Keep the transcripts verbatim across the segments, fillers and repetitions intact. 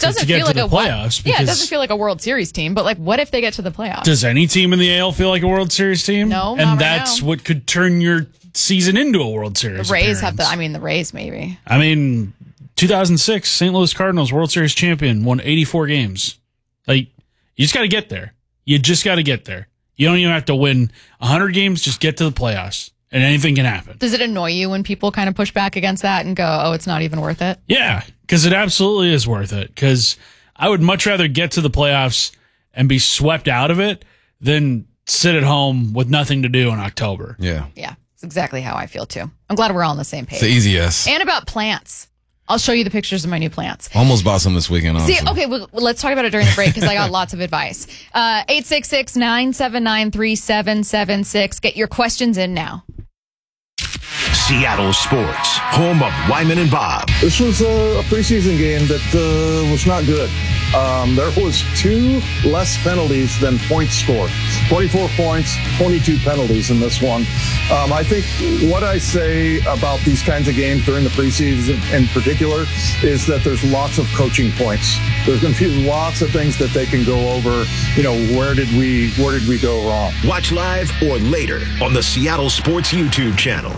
doesn't to get feel to like the a playoffs. Yeah, it doesn't feel like a World Series team. But like, what if they get to the playoffs? Does any team in the A L feel like a World Series team? No, and not right that's now. what could turn your season into a World Series. The Rays appearance. have the. I mean, the Rays maybe. I mean, two thousand six Saint Louis Cardinals World Series champion, won eighty-four games. Like, you just got to get there. You just got to get there. You don't even have to win one hundred games. Just get to the playoffs, and anything can happen. Does it annoy you when people kind of push back against that and go, "Oh, it's not even worth it"? Yeah, because it absolutely is worth it. Because I would much rather get to the playoffs and be swept out of it than sit at home with nothing to do in October. Yeah. Yeah, it's exactly how I feel too. I'm glad we're all on the same page. It's the easy yes. And about plants. I'll show you the pictures of my new plants. Almost bought some this weekend, honestly. See, okay, well, let's talk about it during the break because I got lots of advice. Uh, eight six six, nine seven nine, three seven seven six. Get your questions in now. Seattle Sports, home of Wyman and Bob. This was a, a preseason game that uh, was not good. Um, there was two less penalties than points scored. twenty-four points, twenty-two penalties in this one. Um, I think what I say about these kinds of games during the preseason in particular is that there's lots of coaching points. There's going to be lots of things that they can go over. You know, where did we where did we go wrong? Watch live or later on the Seattle Sports YouTube channel.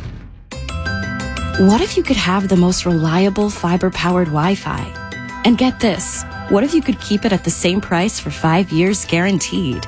What if you could have the most reliable fiber-powered Wi-Fi? And get this, what if you could keep it at the same price for five years guaranteed?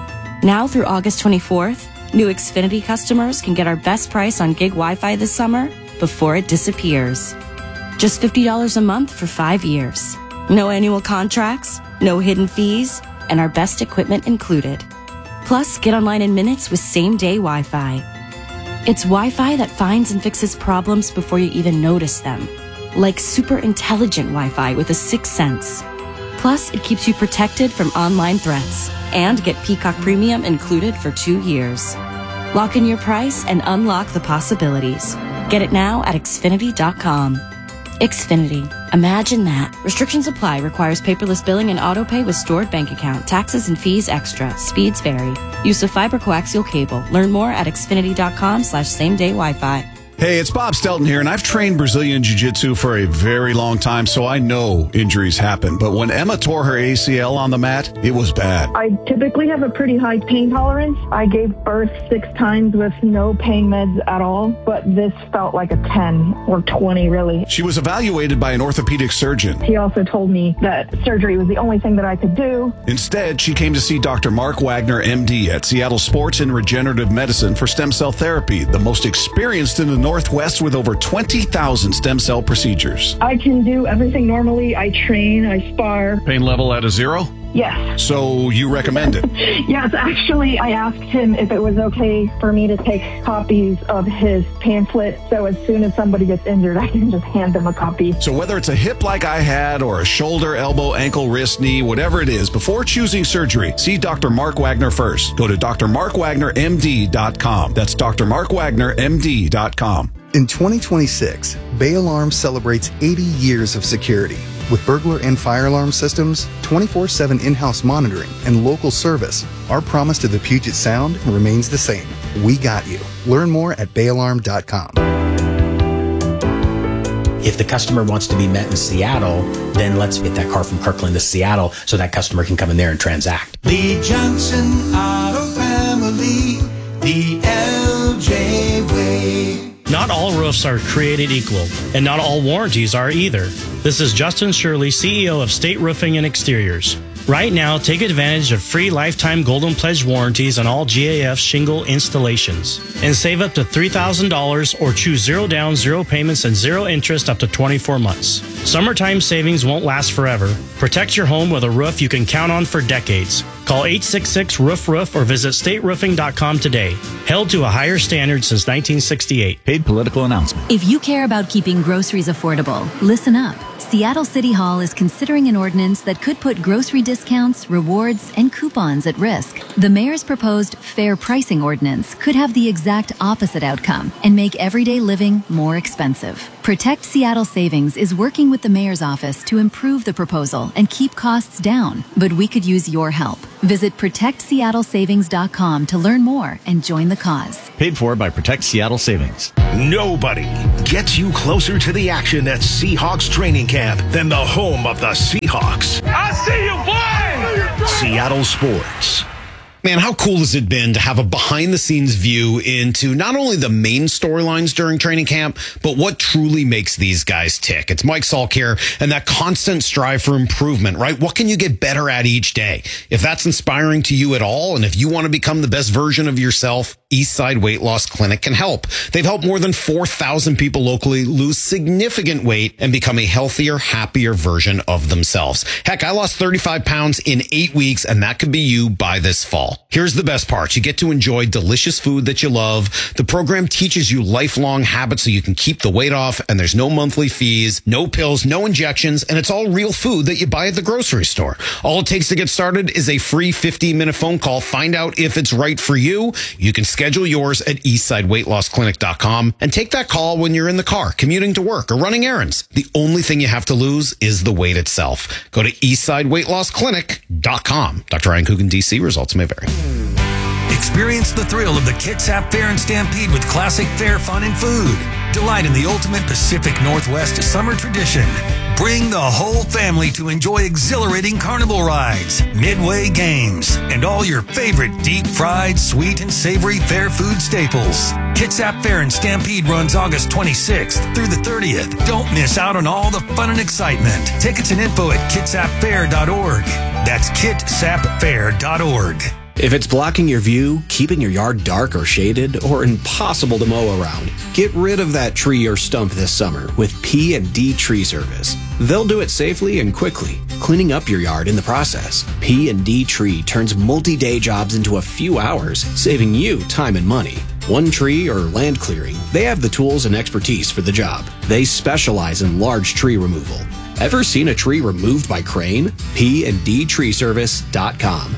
Now through August twenty-fourth, new Xfinity customers can get our best price on gig Wi-Fi this summer before it disappears. Just fifty dollars a month for five years. No annual contracts, no hidden fees, and our best equipment included. Plus, get online in minutes with same-day Wi-Fi. It's Wi-Fi that finds and fixes problems before you even notice them. Like super intelligent Wi-Fi with a sixth sense. Plus, it keeps you protected from online threats. And get Peacock Premium included for two years. Lock in your price and unlock the possibilities. Get it now at Xfinity dot com. Xfinity. Imagine that. Restrictions apply. Requires paperless billing and autopay with stored bank account. Taxes and fees extra. Speeds vary. Use of fiber coaxial cable. Learn more at Xfinity dot com slash same day Wi-Fi. Hey, it's Bob Stelton here, and I've trained Brazilian Jiu-Jitsu for a very long time, so I know injuries happen. But when Emma tore her A C L on the mat, it was bad. I typically have a pretty high pain tolerance. I gave birth six times with no pain meds at all, but this felt like a ten or twenty, really. She was evaluated by an orthopedic surgeon. He also told me that surgery was the only thing that I could do. Instead, she came to see Doctor Mark Wagner, M D, at Seattle Sports and Regenerative Medicine for stem cell therapy, the most experienced in the Northwest with over twenty thousand stem cell procedures. I can do everything normally. I train, I spar. Pain level at a zero? Yes. So you recommend it? Yes, actually, I asked him if it was okay for me to take copies of his pamphlet, so as soon as somebody gets injured, I can just hand them a copy. So whether it's a hip like I had or a shoulder, elbow, ankle, wrist, knee, whatever it is, before choosing surgery, see Doctor Mark Wagner first. Go to D R Mark Wagner M D dot com. That's D R Mark Wagner M D dot com. In twenty twenty-six, Bay Alarm celebrates eighty years of security. With burglar and fire alarm systems, twenty-four seven in-house monitoring, and local service, our promise to the Puget Sound remains the same. We got you. Learn more at bay alarm dot com. If the customer wants to be met in Seattle, then let's get that car from Kirkland to Seattle so that customer can come in there and transact. Lee Johnson Auto Family, the L J way. Not all roofs are created equal, and not all warranties are either. This is Justin Shirley, C E O of State Roofing and Exteriors. Right now, take advantage of free lifetime Golden Pledge warranties on all G A F shingle installations and save up to three thousand dollars or choose zero down, zero payments, and zero interest up to twenty-four months. Summertime savings won't last forever. Protect your home with a roof you can count on for decades. Call eight six six, roof roof or visit state roofing dot com today. Held to a higher standard since nineteen sixty-eight. Paid political announcement. If you care about keeping groceries affordable, listen up. Seattle City Hall is considering an ordinance that could put grocery discounts, rewards, and coupons at risk. The mayor's proposed fair pricing ordinance could have the exact opposite outcome and make everyday living more expensive. Protect Seattle Savings is working with the mayor's office to improve the proposal and keep costs down, but we could use your help. Visit protect seattle savings dot com to learn more and join the cause. Paid for by Protect Seattle Savings. Nobody gets you closer to the action at Seahawks training camp than the home of the Seahawks. I see you, boy! Seattle Sports. Man, how cool has it been to have a behind-the-scenes view into not only the main storylines during training camp, but what truly makes these guys tick? It's Mike Salk here, and that constant strive for improvement, right? What can you get better at each day? If that's inspiring to you at all, and if you want to become the best version of yourself, Eastside Weight Loss Clinic can help. They've helped more than four thousand people locally lose significant weight and become a healthier, happier version of themselves. Heck, I lost thirty-five pounds in eight weeks, and that could be you by this fall. Here's the best part. You get to enjoy delicious food that you love. The program teaches you lifelong habits so you can keep the weight off, and there's no monthly fees, no pills, no injections, and it's all real food that you buy at the grocery store. All it takes to get started is a free fifteen minute phone call. Find out if it's right for you. You can schedule yours at eastside weight loss clinic dot com and take that call when you're in the car, commuting to work, or running errands. The only thing you have to lose is the weight itself. Go to eastside weight loss clinic dot com. Doctor Ryan Coogan, D C. Results may vary. Experience the thrill of the Kitsap Fair and Stampede with classic fair fun and food. Delight in the ultimate Pacific Northwest summer tradition. Bring the whole family to enjoy exhilarating carnival rides, midway games, and all your favorite deep-fried, sweet, and savory fair food staples. Kitsap Fair and Stampede runs August twenty-sixth through the thirtieth. Don't miss out on all the fun and excitement. Tickets and info at kitsap fair dot org. That's kitsap fair dot org. If it's blocking your view, keeping your yard dark or shaded, or impossible to mow around, get rid of that tree or stump this summer with P and D Tree Service. They'll do it safely and quickly, cleaning up your yard in the process. P and D Tree turns multi-day jobs into a few hours, saving you time and money. One tree or land clearing, they have the tools and expertise for the job. They specialize in large tree removal. Ever seen a tree removed by crane? P and D Tree Service dot com.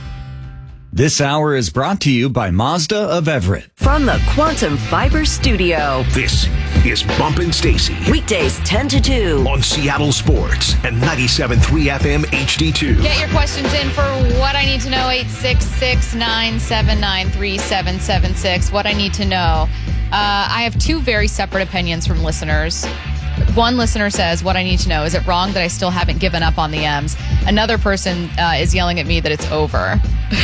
This hour is brought to you by Mazda of Everett. From the Quantum Fiber Studio. This is Bumpin' Stacy. Weekdays ten to two. On Seattle Sports and ninety-seven point three F M H D two. Get your questions in for What I Need to Know, eight six six, nine seven nine, three seven seven six. What I Need to Know. Uh, I have two very separate opinions from listeners. One listener says, what I need to know, is it wrong that I still haven't given up on the M's? Another person uh, is yelling at me that it's over.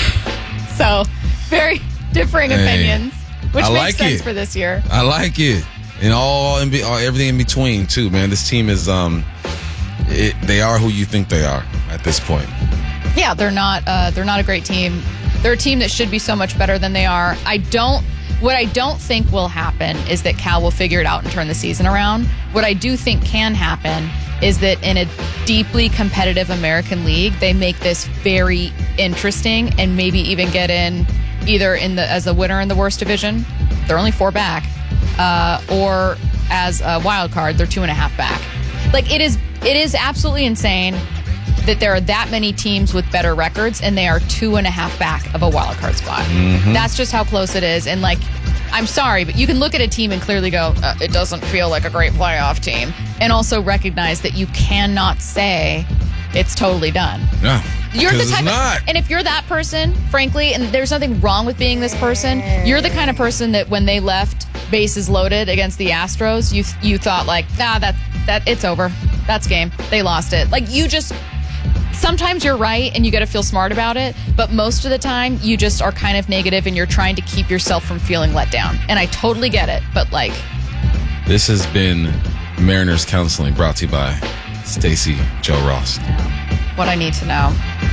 So, very differing hey, opinions, which I makes like sense it. for this year. I like it. And all, in be, all everything in between, too, man. This team is, um, it, they are who you think they are at this point. Yeah, they're not, uh, they're not a great team. They're a team that should be so much better than they are. I don't, what I don't think will happen is that Cal will figure it out and turn the season around. What I do think can happen is that in a deeply competitive American League, they make this very interesting and maybe even get in either in the as the winner in the worst division. They're only four back, uh, or as a wild card, they're two and a half back. Like it is, it is absolutely insane that there are that many teams with better records and they are two and a half back of a wild card spot. Mm-hmm. That's just how close it is. And like, I'm sorry, but you can look at a team and clearly go, uh, it doesn't feel like a great playoff team. And also recognize that you cannot say it's totally done. No. You're the type it's not. Of, and if you're that person, frankly, and there's nothing wrong with being this person, you're the kind of person that when they left bases loaded against the Astros, you you thought like, ah, that that it's over. That's game. They lost it. Like you just sometimes you're right and you got to feel smart about it, but most of the time you just are kind of negative and you're trying to keep yourself from feeling let down. And I totally get it, but like this has been Mariners Counseling, brought to you by Stacy Joe Ross. What I need to know.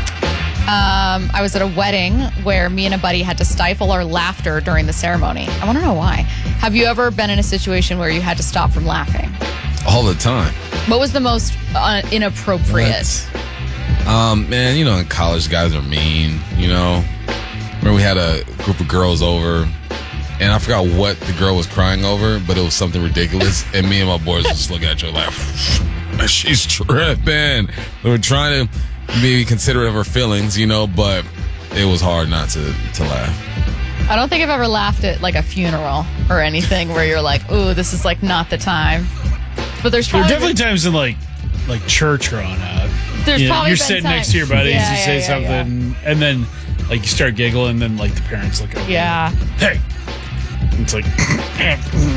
Um, I was at a wedding where me and a buddy had to stifle our laughter during the ceremony. I want to know why. Have you ever been in a situation where you had to stop from laughing? All the time. What was the most uh, inappropriate? What? Um, man, you know, in college, guys are mean, you know. Remember we had a group of girls over, and I forgot what the girl was crying over, but it was something ridiculous. And me and my boys just looking at each other like, she's tripping. We were trying to be considerate of her feelings, you know, but it was hard not to, to laugh. I don't think I've ever laughed at like a funeral or anything where you're like, ooh, this is like not the time. But there's probably there are definitely times in like like church growing up. There's you know, probably you're been sitting times. next to your buddies, Yeah, you yeah, say yeah, something, yeah. and then like you start giggling, and then like the parents look over. Yeah. Hey, it's like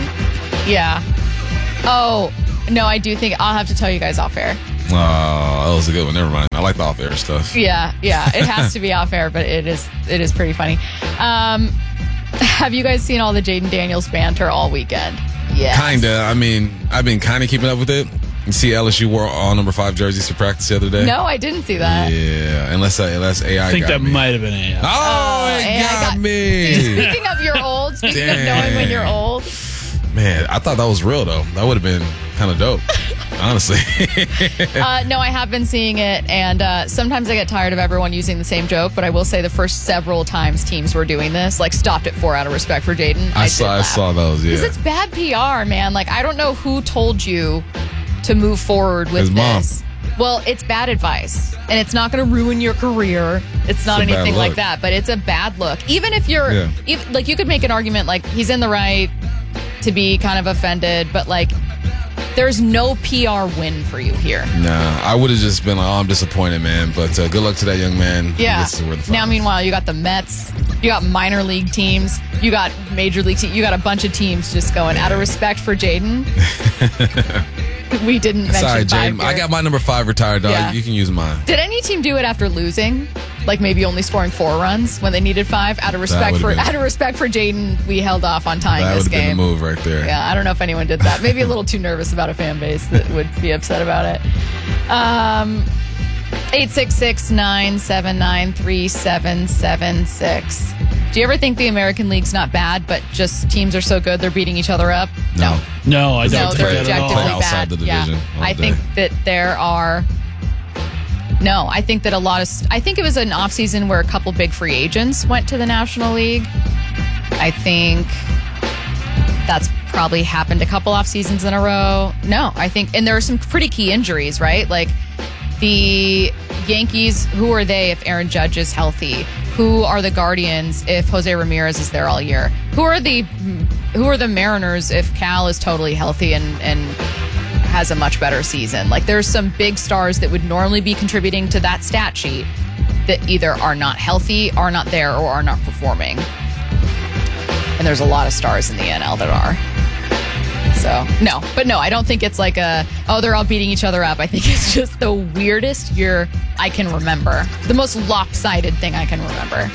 Yeah. Oh, no, I do think I'll have to tell you guys off air. Oh, that was a good one. Never mind. I like the off-air stuff. Yeah, yeah. It has to be off air, but it is it is pretty funny. Um, have you guys seen all the Jaden Daniels banter all weekend? Yeah. Kinda. I mean, I've been kind of keeping up with it. You see L S U wore all number five jerseys to practice the other day? No, I didn't see that. Yeah, unless, uh, unless A I I think got that me. might have been A I. Oh, it A I got, got- me. Speaking of you're old, speaking of knowing when you're old, Man, I thought that was real, though. That would have been kind of dope, honestly. uh, no, I have been seeing it, and uh, sometimes I get tired of everyone using the same joke, but I will say the first several times teams were doing this, like stopped at four out of respect for Jaden. I, I saw did I laugh. saw those, yeah. Because it's bad P R, man. Like, I don't know who told you to move forward with His mom. this. Well, it's bad advice, and it's not going to ruin your career. It's not It's a bad anything like look. that, but it's a bad look. Even if you're, Yeah. if, like, you could make an argument like he's in the right to be kind of offended, but like, there's no P R win for you here. Nah, I would have just been like, oh, I'm disappointed, man. But uh, good luck to that young man. who Yeah. gets to wear the Now, meanwhile, you got the Mets, you got minor league teams, you got major league teams, you got a bunch of teams just going out of respect for Jaden. We didn't mention Sorry, five Jaden. here. I got my number five retired, dog. Yeah. You can use mine. Did any team do it after losing? Like maybe only scoring four runs when they needed five? Out of respect would've for been- out of respect for Jaden, we held off on tying That this would have been game. the move right there. Yeah, I don't know if anyone did that. Maybe a little too nervous about a fan base that would be upset about it. Um, eight six six, nine seven nine, three seven seven six. Do you ever think the American League's not bad, but just teams are so good they're beating each other up? No. No, I No, don't think they're that at all. objectively Outside bad. the yeah. division all I day. think that there are. No, I think that a lot of. I think it was an offseason where a couple big free agents went to the National League. I think that's probably happened a couple off seasons in a row. No, I think, and there are some pretty key injuries, right? Like the Yankees, who are they if Aaron Judge is healthy? Who are the Guardians if Jose Ramirez is there all year? Who are the who are the Mariners if Cal is totally healthy and and has a much better season? Like there's some big stars that would normally be contributing to that stat sheet that either are not healthy, are not there, or are not performing. And there's a lot of stars in the N L that are. So, no. But no, I don't think it's like a, oh, they're all beating each other up. I think it's just the weirdest year I can remember. The most lopsided thing I can remember.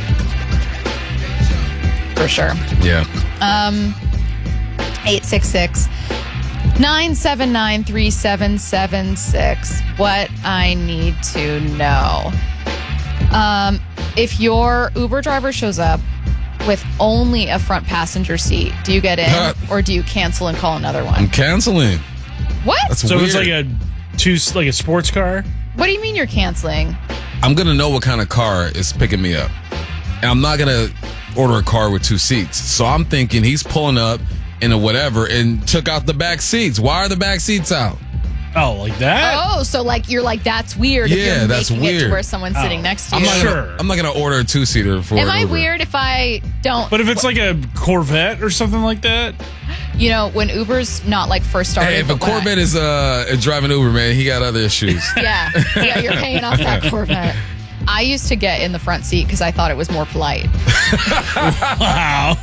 For sure. Yeah. Um, eight six six, nine seven nine, three seven seven six. What I need to know. Um, if your Uber driver shows up with only a front passenger seat, do you get in Uh, or do you cancel and call another one? I'm canceling. What? That's So weird. it's like a two, like a sports car. What do you mean you're canceling? I'm going to know what kind of car is picking me up. And I'm not going to order a car with two seats. So I'm thinking he's pulling up in a whatever and took out the back seats. Why are the back seats out? Oh, like that? Oh, so like you're like that's weird. if Yeah, you're that's making it weird. to where someone's sitting Oh. next to I'm you. not Sure. gonna, I'm not going to order a two-seater for Am an I Uber. weird if I don't? But if it's like a Corvette or something like that, You know, when Uber's not like first started. Hey, if a but when I- Corvette is uh, driving Uber, man, he got other issues. Yeah, yeah, you're paying off that Corvette. I used to get in the front seat because I thought it was more polite. wow.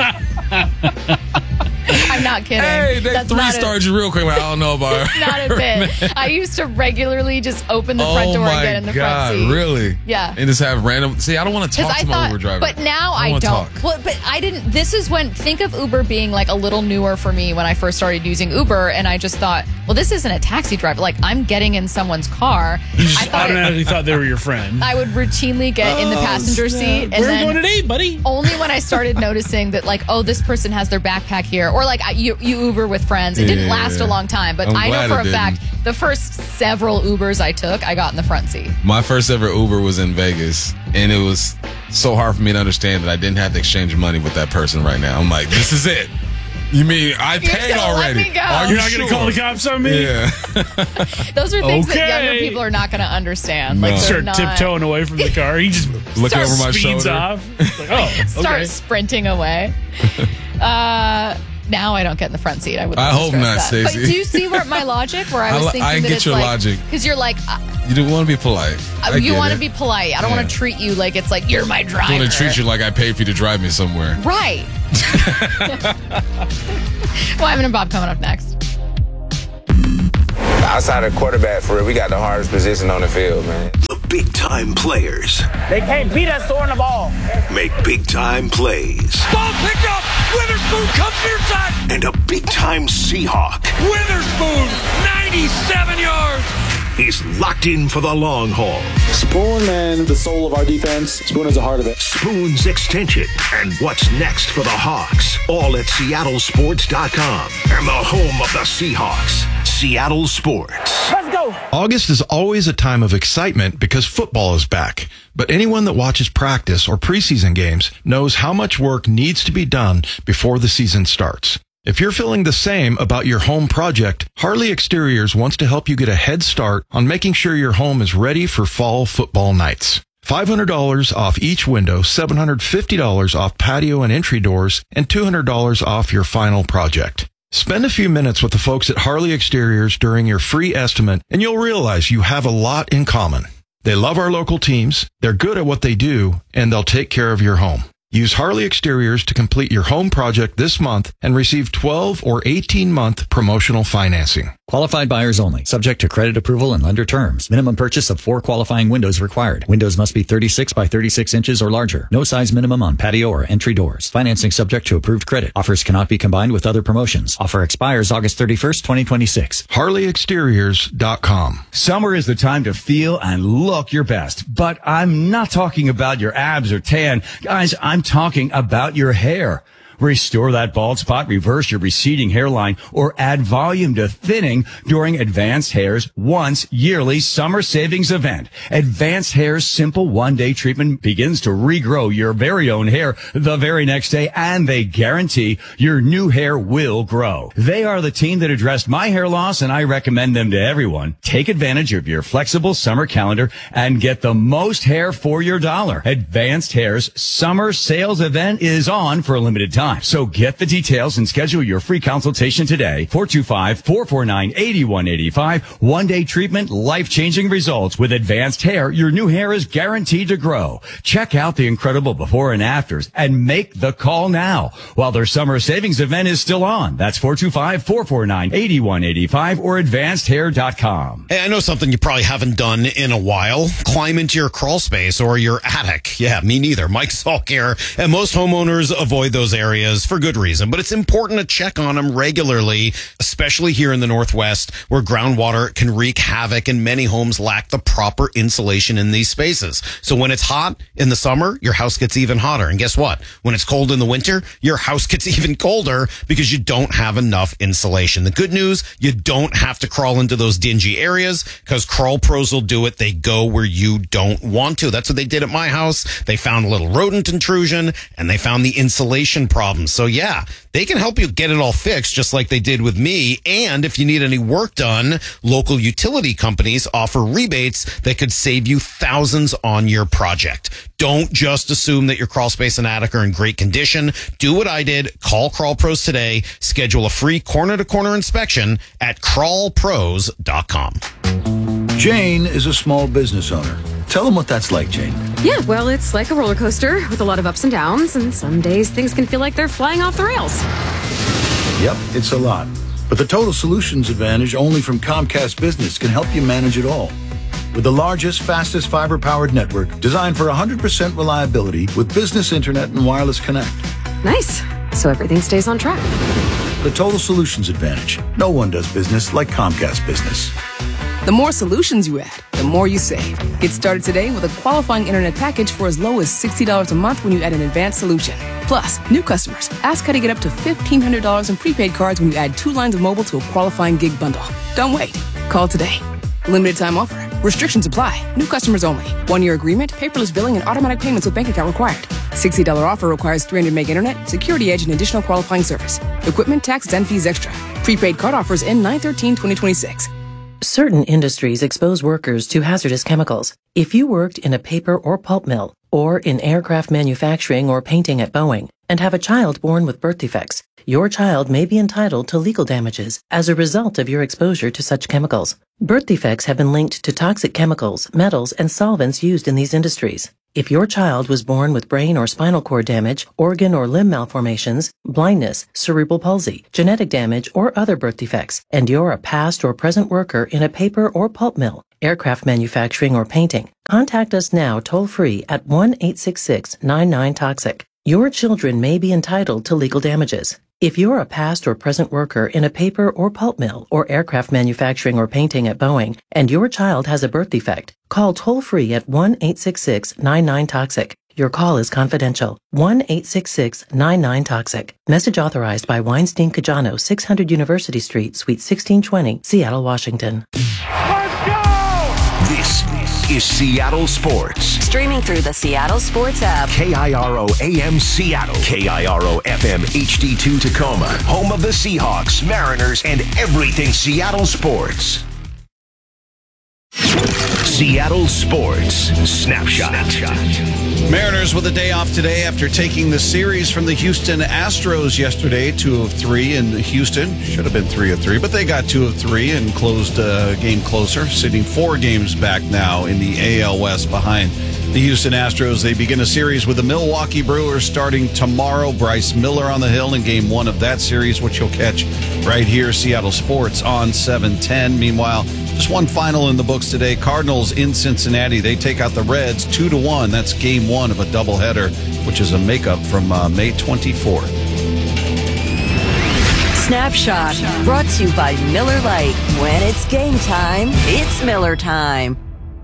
I'm not kidding. Hey, they That's not a- three-starred you real quick. Like, I don't know about her. Not a bit. I used to regularly just open the front Oh door my and get in the God, front seat. really? Yeah. And just have random. See, I don't want to Because talk I to my thought, Uber driver. but now I, wanna don't. talk. Well, but I didn't. This is when think of Uber being like a little newer for me when I first started using Uber, and I just thought, well, this isn't a taxi driver. Like I'm getting in someone's car. You I just thought it- automatically thought they were your friend. I would routinely get in the Oh, passenger snap. seat. And Where are we then going today, buddy? Only when I started noticing that, like, oh, this person has their backpack here, or like I, you, you Uber with friends. It didn't Yeah. last a long time, but I'm I know glad for it a fact didn't. the first several Ubers I took, I got in the front seat. My first ever Uber was in Vegas, and it was so hard for me to understand that I didn't have to exchange money with that person right now. I'm like, this is it. You mean I You're paid gonna let already? me go. Are you You're not going to call the sure? cops on me? Yeah. Those are things that Okay. younger people are not going to understand. Like, No. they're Start not, tiptoeing away from the car. He just Looking starts over my speeds shoulder. off. It's like, oh, start okay. sprinting away. Uh, now I don't get in the front seat. I would. I hope not, Stacey. But Stacey. do you see where my logic? Where I was I, thinking I that get it's your like, logic. because you're like, uh, You don't want to be polite. I you get want it. to be polite. I don't Yeah. want to treat you like it's like you're my driver. I want to treat you like I paid for you to drive me somewhere. Right. Wyman and Bob coming up next. Outside of quarterback, for real, we got the hardest position on the field, man. The big time players They can't beat us throwing the ball. make big time plays. Ball picked up. Witherspoon comes near side. And a big time Seahawk Witherspoon, ninety-seven yards. is locked in for the long haul. Spoon, man, the soul of our defense. Spoon is the heart of it. Spoon's extension and what's next for the Hawks. All at Seattle Sports dot com and the home of the Seahawks, Seattle Sports. Let's go. August is always a time of excitement because football is back. But anyone that watches practice or preseason games knows how much work needs to be done before the season starts. If you're feeling the same about your home project, Harley Exteriors wants to help you get a head start on making sure your home is ready for fall football nights. five hundred dollars off each window, seven hundred fifty dollars off patio and entry doors, and two hundred dollars off your final project. Spend a few minutes with the folks at Harley Exteriors during your free estimate, and you'll realize you have a lot in common. They love our local teams, they're good at what they do, and they'll take care of your home. Use Harley Exteriors to complete your home project this month and receive twelve or eighteen month promotional financing. Qualified buyers only. Subject to credit approval and lender terms. Minimum purchase of four qualifying windows required. Windows must be thirty-six by thirty-six inches or larger. No size minimum on patio or entry doors. Financing subject to approved credit. Offers cannot be combined with other promotions. Offer expires August thirty-first, twenty twenty-six. Harley Exteriors dot com. Summer is the time to feel and look your best, but I'm not talking about your abs or tan. Guys, I'm talking about your hair. Restore that bald spot, reverse your receding hairline, or add volume to thinning during Advanced Hair's once yearly summer savings event. Advanced Hair's simple one-day treatment begins to regrow your very own hair the very next day, and they guarantee your new hair will grow. They are the team that addressed my hair loss, and I recommend them to everyone. Take advantage of your flexible summer calendar and get the most hair for your dollar. Advanced Hair's summer sales event is on for a limited time. So get the details and schedule your free consultation today. four two five, four four nine, eight one eight five. One day treatment, life-changing results. With Advanced Hair, your new hair is guaranteed to grow. Check out the incredible before and afters and make the call now while their summer savings event is still on. That's four two five, four four nine, eight one eight five or advanced hair dot com. Hey, I know something you probably haven't done in a while. Climb into your crawl space or your attic. Yeah, me neither. Mike Salk here. And most homeowners avoid those areas for good reason, but it's important to check on them regularly, especially here in the Northwest where groundwater can wreak havoc and many homes lack the proper insulation in these spaces. So when it's hot in the summer, your house gets even hotter. And guess what? When it's cold in the winter, your house gets even colder because you don't have enough insulation. The good news, you don't have to crawl into those dingy areas because Crawl Pros will do it. They go where you don't want to. That's what they did at my house. They found a little rodent intrusion and they found the insulation problem. So yeah, they can help you get it all fixed just like they did with me. And if you need any work done, local utility companies offer rebates that could save you thousands on your project. Don't just assume that your crawl space and attic are in great condition. Do what I did. Call Crawl Pros today. Schedule a free corner-to-corner inspection at crawl pros dot com. Jane is a small business owner. Tell them what that's like, Jane. Yeah, well, it's like a roller coaster with a lot of ups and downs, and some days things can feel like they're flying off the rails. Yep, it's a lot. But the Total Solutions Advantage only from Comcast Business can help you manage it all. With the largest, fastest fiber-powered network designed for one hundred percent reliability with business internet and wireless connect. Nice. So everything stays on track. The Total Solutions Advantage. No one does business like Comcast Business. The more solutions you add, the more you save. Get started today with a qualifying internet package for as low as sixty dollars a month when you add an advanced solution. Plus, new customers, ask how to get up to fifteen hundred dollars in prepaid cards when you add two lines of mobile to a qualifying gig bundle. Don't wait. Call today. Limited time offer. Restrictions apply. New customers only. One-year agreement, paperless billing, and automatic payments with bank account required. sixty dollars offer requires three hundred meg internet, security edge, and additional qualifying service. Equipment, taxes, and fees extra. Prepaid card offers end nine thirteen twenty twenty-six. Certain industries expose workers to hazardous chemicals. If you worked in a paper or pulp mill, or in aircraft manufacturing or painting at Boeing, and have a child born with birth defects, your child may be entitled to legal damages as a result of your exposure to such chemicals. Birth defects have been linked to toxic chemicals, metals, and solvents used in these industries. If your child was born with brain or spinal cord damage, organ or limb malformations, blindness, cerebral palsy, genetic damage, or other birth defects, and you're a past or present worker in a paper or pulp mill, aircraft manufacturing, or painting, contact us now toll-free at one eight six six nine nine toxic. Your children may be entitled to legal damages. If you're a past or present worker in a paper or pulp mill or aircraft manufacturing or painting at Boeing and your child has a birth defect, call toll-free at one eight six six nine nine toxic. Your call is confidential. one eight six six nine nine toxic. Message authorized by Weinstein Cajano, six hundred University Street, Suite sixteen twenty, Seattle, Washington. This is Seattle Sports. Streaming through the Seattle Sports app. K I R O A M Seattle. K I R O F M H D two Tacoma. Home of the Seahawks, Mariners, and everything Seattle sports. Seattle Sports Snapshot. Mariners with a day off today after taking the series from the Houston Astros yesterday, two of three in Houston. Should have been three of three, but they got two of three and closed a game closer, sitting four games back now in the A L West behind the Houston Astros. They begin a series with the Milwaukee Brewers starting tomorrow. Bryce Miller on the hill in game one of that series, which you'll catch right here, Seattle Sports on seven ten. Meanwhile, just one final in the books today. Cardinals in Cincinnati. They take out the Reds two to one. That's game one of a doubleheader, which is a makeup from uh, May twenty-fourth. Snapshot brought to you by Miller Lite. When it's game time, it's Miller time.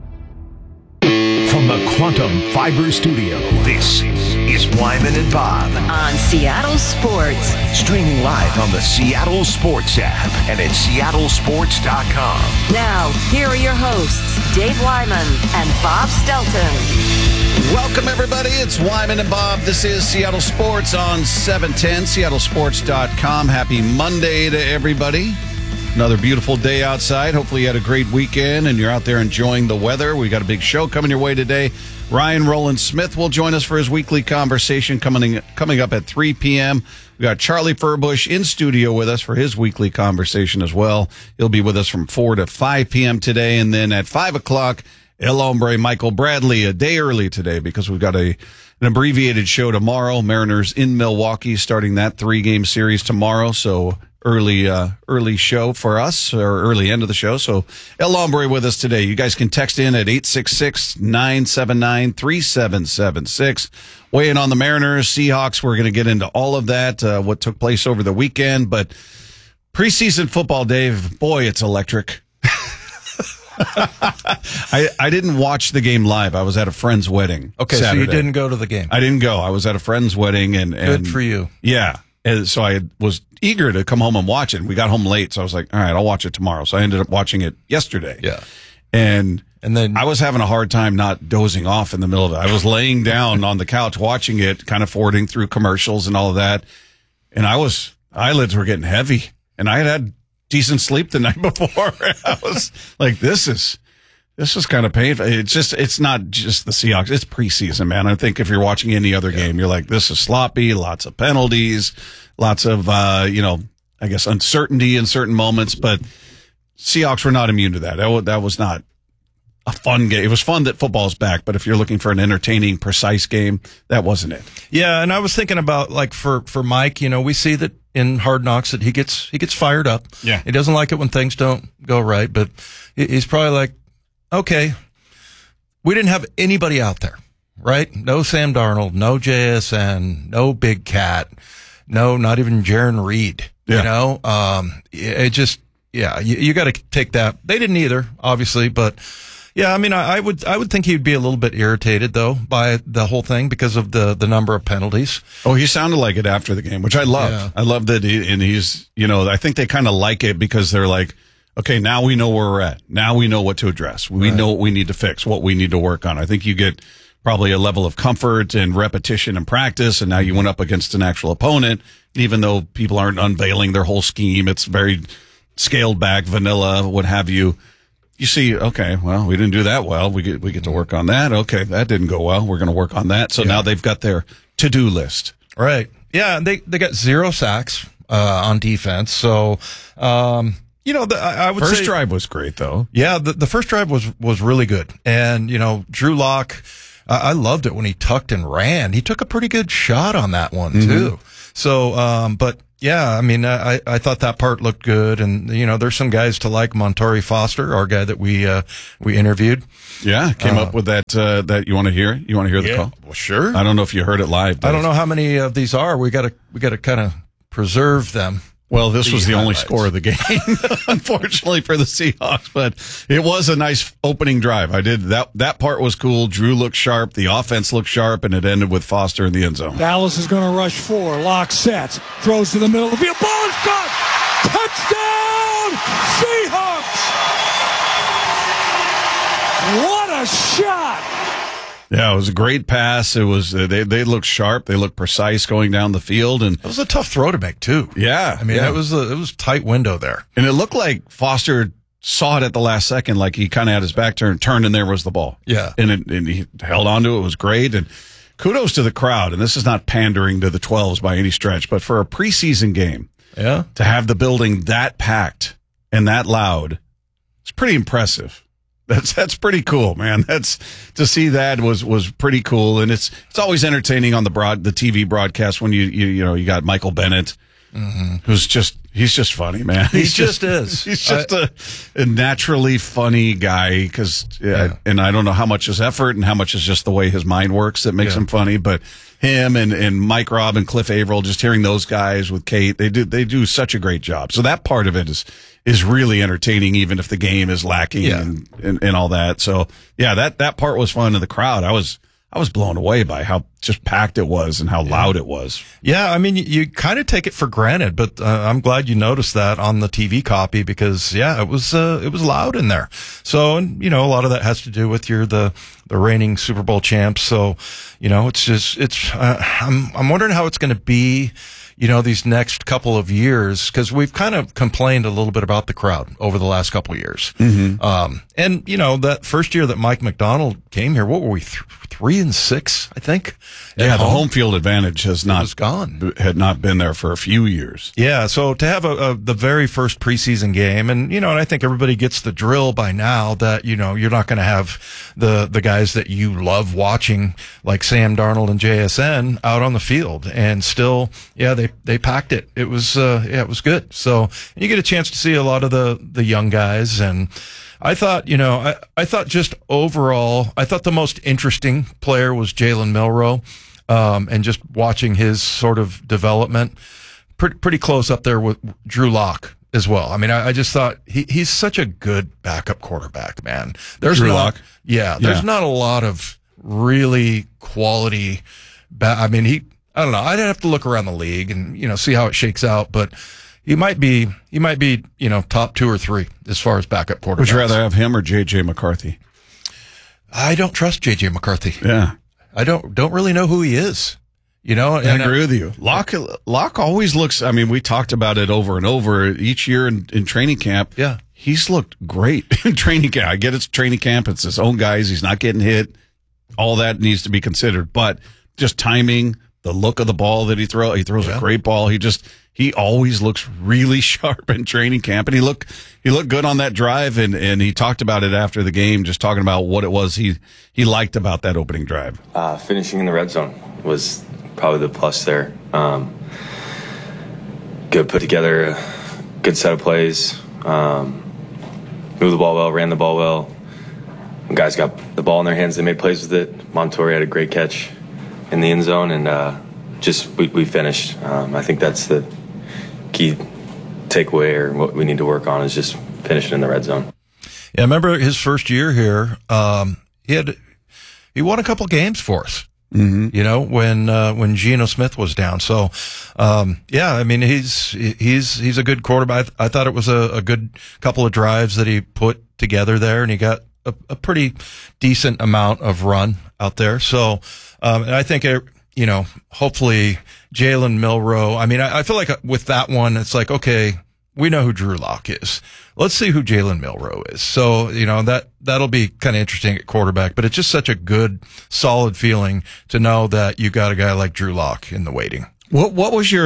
From the Quantum Fiber Studio, this is Wyman and Bob on Seattle Sports. Streaming live on the Seattle Sports app and at seattle sports dot com. Now, here are your hosts, Dave Wyman and Bob Stelton. Welcome, everybody. It's Wyman and Bob. This is Seattle Sports on seven ten, seattle sports dot com. Happy Monday to everybody. Another beautiful day outside. Hopefully you had a great weekend and you're out there enjoying the weather. We got a big show coming your way today. Ryan Roland Smith will join us for his weekly conversation coming coming up at three p.m. We got Charlie Furbush in studio with us for his weekly conversation as well. He'll be with us from four to five p.m. today. And then at five o'clock, El Hombre Michael Bradley, a day early today because we've got a an abbreviated show tomorrow. Mariners in Milwaukee starting that three-game series tomorrow. So early uh, early show for us, or early end of the show. So El Hombre with us today. You guys can text in at eight six six, nine seven nine, three seven seven six. Weigh in on the Mariners, Seahawks. We're going to get into all of that, uh, what took place over the weekend. But preseason football, Dave, boy, it's electric. I, I didn't watch the game live. I was at a friend's wedding. Okay, Saturday. so you didn't go to the game. I didn't go. I was at a friend's wedding. and, and Good for you. Yeah. And so I was eager to come home and watch it. We got home late, so I was like, all right, I'll watch it tomorrow. So I ended up watching it yesterday. Yeah. And and then I was having a hard time not dozing off in the middle of it. I was laying down on the couch watching it, kind of forwarding through commercials and all of that. And I was, eyelids were getting heavy. And I had had decent sleep the night before. I was like, this is, this is kind of painful. It's just, it's not just the Seahawks. It's preseason, man. I think if you're watching any other yeah. game, you're like, this is sloppy, lots of penalties, lots of, uh, you know, I guess uncertainty in certain moments, but Seahawks were not immune to that. That was, that was not a fun game. It was fun that football's back, but if you're looking for an entertaining, precise game, that wasn't it. Yeah. And I was thinking about, like, for, for Mike, you know, we see that in Hard Knocks that he gets, he gets fired up. Yeah. He doesn't like it when things don't go right, but he's probably like, okay, we didn't have anybody out there, right? No Sam Darnold, no J S N, no Big Cat, no, not even Jaron Reed. Yeah. You know, um, it just, yeah, you, you got to take that. They didn't either, obviously, but yeah, I mean, I, I would, I would think he'd be a little bit irritated though by the whole thing because of the, the number of penalties. Oh, he sounded like it after the game, which I love. Yeah. I love that. He, and he's, you know, I think they kind of like it because they're like, okay, now we know where we're at. Now we know what to address. We Right. know what we need to fix, what we need to work on. I think you get probably a level of comfort and repetition and practice, and now you went up against an actual opponent. Even though people aren't unveiling their whole scheme, it's very scaled back, vanilla, what have you. You see, okay, well, we didn't do that well. We get we get to work on that. Okay, that didn't go well. We're going to work on that. So Yeah. now they've got their to-do list. Right. Yeah, they they got zero sacks, uh, on defense. So, um, you know, the, I, I would First say, drive was great, though. Yeah, the, the first drive was was really good. And, you know, Drew Lock, uh, I loved it when he tucked and ran. He took a pretty good shot on that one, Mm-hmm. too. So, um, but yeah, I mean, I, I thought that part looked good. And, you know, there's some guys to like. Montori Foster, our guy that we, uh, we interviewed. Yeah, came Uh, up with that, uh, that you want to hear? You want to hear the Yeah, call? well, sure. I don't know if you heard it live. I don't know how many of these are. We gotta, we gotta kind of preserve them. Well, this was the only highlights. score of the game, unfortunately for the Seahawks, but it was a nice opening drive. I did that. That part was cool. Drew looked sharp. The offense looked sharp, and it ended with Foster in the end zone. Dallas is going to rush four. Lock sets. Throws to the middle of the field. Ball is caught. Touchdown, Seahawks. What a shot. Yeah, it was a great pass. It was uh, they they looked sharp. They looked precise going down the field, and It was a tough throw to make too. yeah, I mean, yeah. it was a, it was a tight window there. and it looked like Foster saw it at the last second, like he kind of had his back turned, turned, and there was the ball. Yeah. and it, and he held on to it. It was great, and kudos to the crowd. And this is not pandering to the twelves by any stretch, but for a preseason game, Yeah. to have the building that packed and that loud, it's pretty impressive. That's that's pretty cool, man. That's to see that was was pretty cool, and it's it's always entertaining on the broad the T V broadcast when you you you know you got Michael Bennett, who's just he's just funny, man. He He's just is. He's just a, a naturally funny guy because, yeah, Yeah. and I don't know how much is effort and how much is just the way his mind works that makes Yeah. him funny, but him and, and Mike Robb and Cliff Averill, just hearing those guys with Kate, they do they do such a great job. So that part of it is is really entertaining, even if the game is lacking Yeah. and, and, and all that. So yeah, that that part was fun. And the crowd, I was I was blown away by how just packed it was and how loud it was. Yeah, I mean, you, you kind of take it for granted, but uh, I'm glad you noticed that on the T V copy because, yeah, it was uh, it was loud in there. So, and, you know, a lot of that has to do with you're the the reigning Super Bowl champs. So, you know, it's just it's. Uh, I'm I'm wondering how it's going to be, you know, these next couple of years because we've kind of complained a little bit about the crowd over the last couple of years. Mm-hmm. Um, and you know, that first year that Mike McDonald came here, what were we th- three and six? I think. Yeah, At the home field advantage has not was gone. had not been there for a few years. Yeah, so to have a, a the very first preseason game, and you know, and I think everybody gets the drill by now that you know you're not going to have the the guys that you love watching like Sam Darnold and J S N out on the field, and still, yeah, they they packed it. It was uh, yeah, it was good. So and you get a chance to see a lot of the the young guys, and I thought, you know, I I thought just overall, I thought the most interesting player was Jalen Milroe. Um, and just watching his sort of development, pretty, pretty close up there with Drew Lock as well. I mean, I, I just thought he, he's such a good backup quarterback, man. There's Drew not, Lock? yeah, there's Yeah. not a lot of really quality. Ba- I mean, he, I don't know. I'd have to look around the league and you know see how it shakes out, but he might be, he might be, you know, top two or three as far as backup quarterbacks. Would you rather have him or J J McCarthy? I don't trust J J McCarthy. Yeah. I don't don't really know who he is. You know, I and agree with you. Locke, Locke always looks, I mean, we talked about it over and over each year in, in training camp. Yeah. He's looked great in training camp. I get it's training camp. It's his own guys. He's not getting hit. All that needs to be considered. But just timing, the look of the ball that he throws, he throws Yeah. a great ball. He just, he always looks really sharp in training camp. And he looked, he looked good on that drive. And, and he talked about it after the game, just talking about what it was he, he liked about that opening drive. Uh, finishing in the red zone was probably the plus there. Um, good put together, good set of plays. Um, moved the ball well, ran the ball well. When guys got the ball in their hands, they made plays with it. Montori had a great catch in the end zone, and uh, just we, we finished. Um, I think that's the key takeaway, or what we need to work on is just finishing in the red zone. Yeah, I remember his first year here. Um, he had he won a couple games for us. Mm-hmm. You know, when uh, when Geno Smith was down. So, um, yeah, I mean, he's he's he's a good quarterback. I thought it was a, a good couple of drives that he put together there, and he got a, a pretty decent amount of run out there. So, um, and I think it, you know, hopefully Jalen Milroe. I mean, I, I feel like with that one, it's like, okay, we know who Drew Lock is. Let's see who Jalen Milroe is. So, you know, that, that'll be kind of interesting at quarterback, but it's just such a good, solid feeling to know that you got a guy like Drew Lock in the waiting. What, what was your,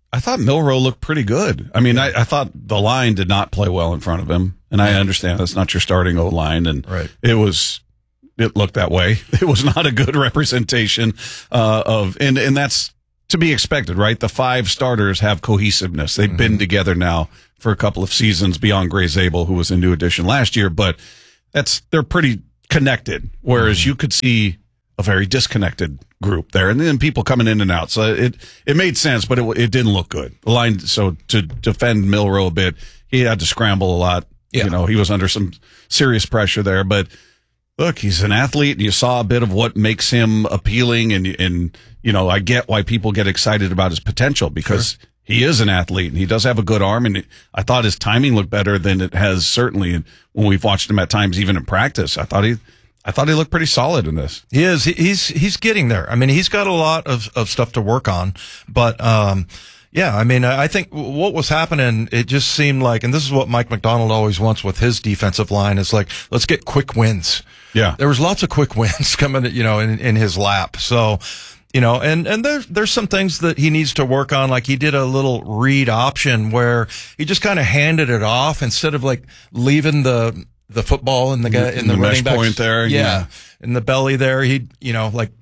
I thought Milroe looked pretty good. I mean, I, I thought the line did not play well in front of him, and I understand that's not your starting O line, and right. it was. It looked that way. It was not a good representation uh, of, and and that's to be expected, right? The five starters have cohesiveness. They've mm-hmm. been together now for a couple of seasons beyond Gray Zabel, who was a new addition last year, but that's they're pretty connected. Whereas mm-hmm. you could see a very disconnected group there, and then people coming in and out. So it it made sense, but it it didn't look good. The line. So to defend Milroe a bit, he had to scramble a lot. Yeah. You know, he was under some serious pressure there, but. Look, he's an athlete, and you saw a bit of what makes him appealing, and and you know I get why people get excited about his potential because sure. he is an athlete and he does have a good arm, and I thought his timing looked better than it has certainly when we've watched him at times even in practice. I thought he, I thought he looked pretty solid in this. He is. He's he's getting there. I mean, he's got a lot of of stuff to work on, but. um Yeah, I mean, I think what was happening, it just seemed like, and this is what Mike McDonald always wants with his defensive line, is like, let's get quick wins. Yeah. There was lots of quick wins coming, you know, in, in his lap. So, you know, and, and there, there's some things that he needs to work on. Like he did a little read option where he just kind of handed it off instead of like leaving the, the football in the guy, in the, the running mesh point there. Yeah, yeah. In the belly there. He, you know, like,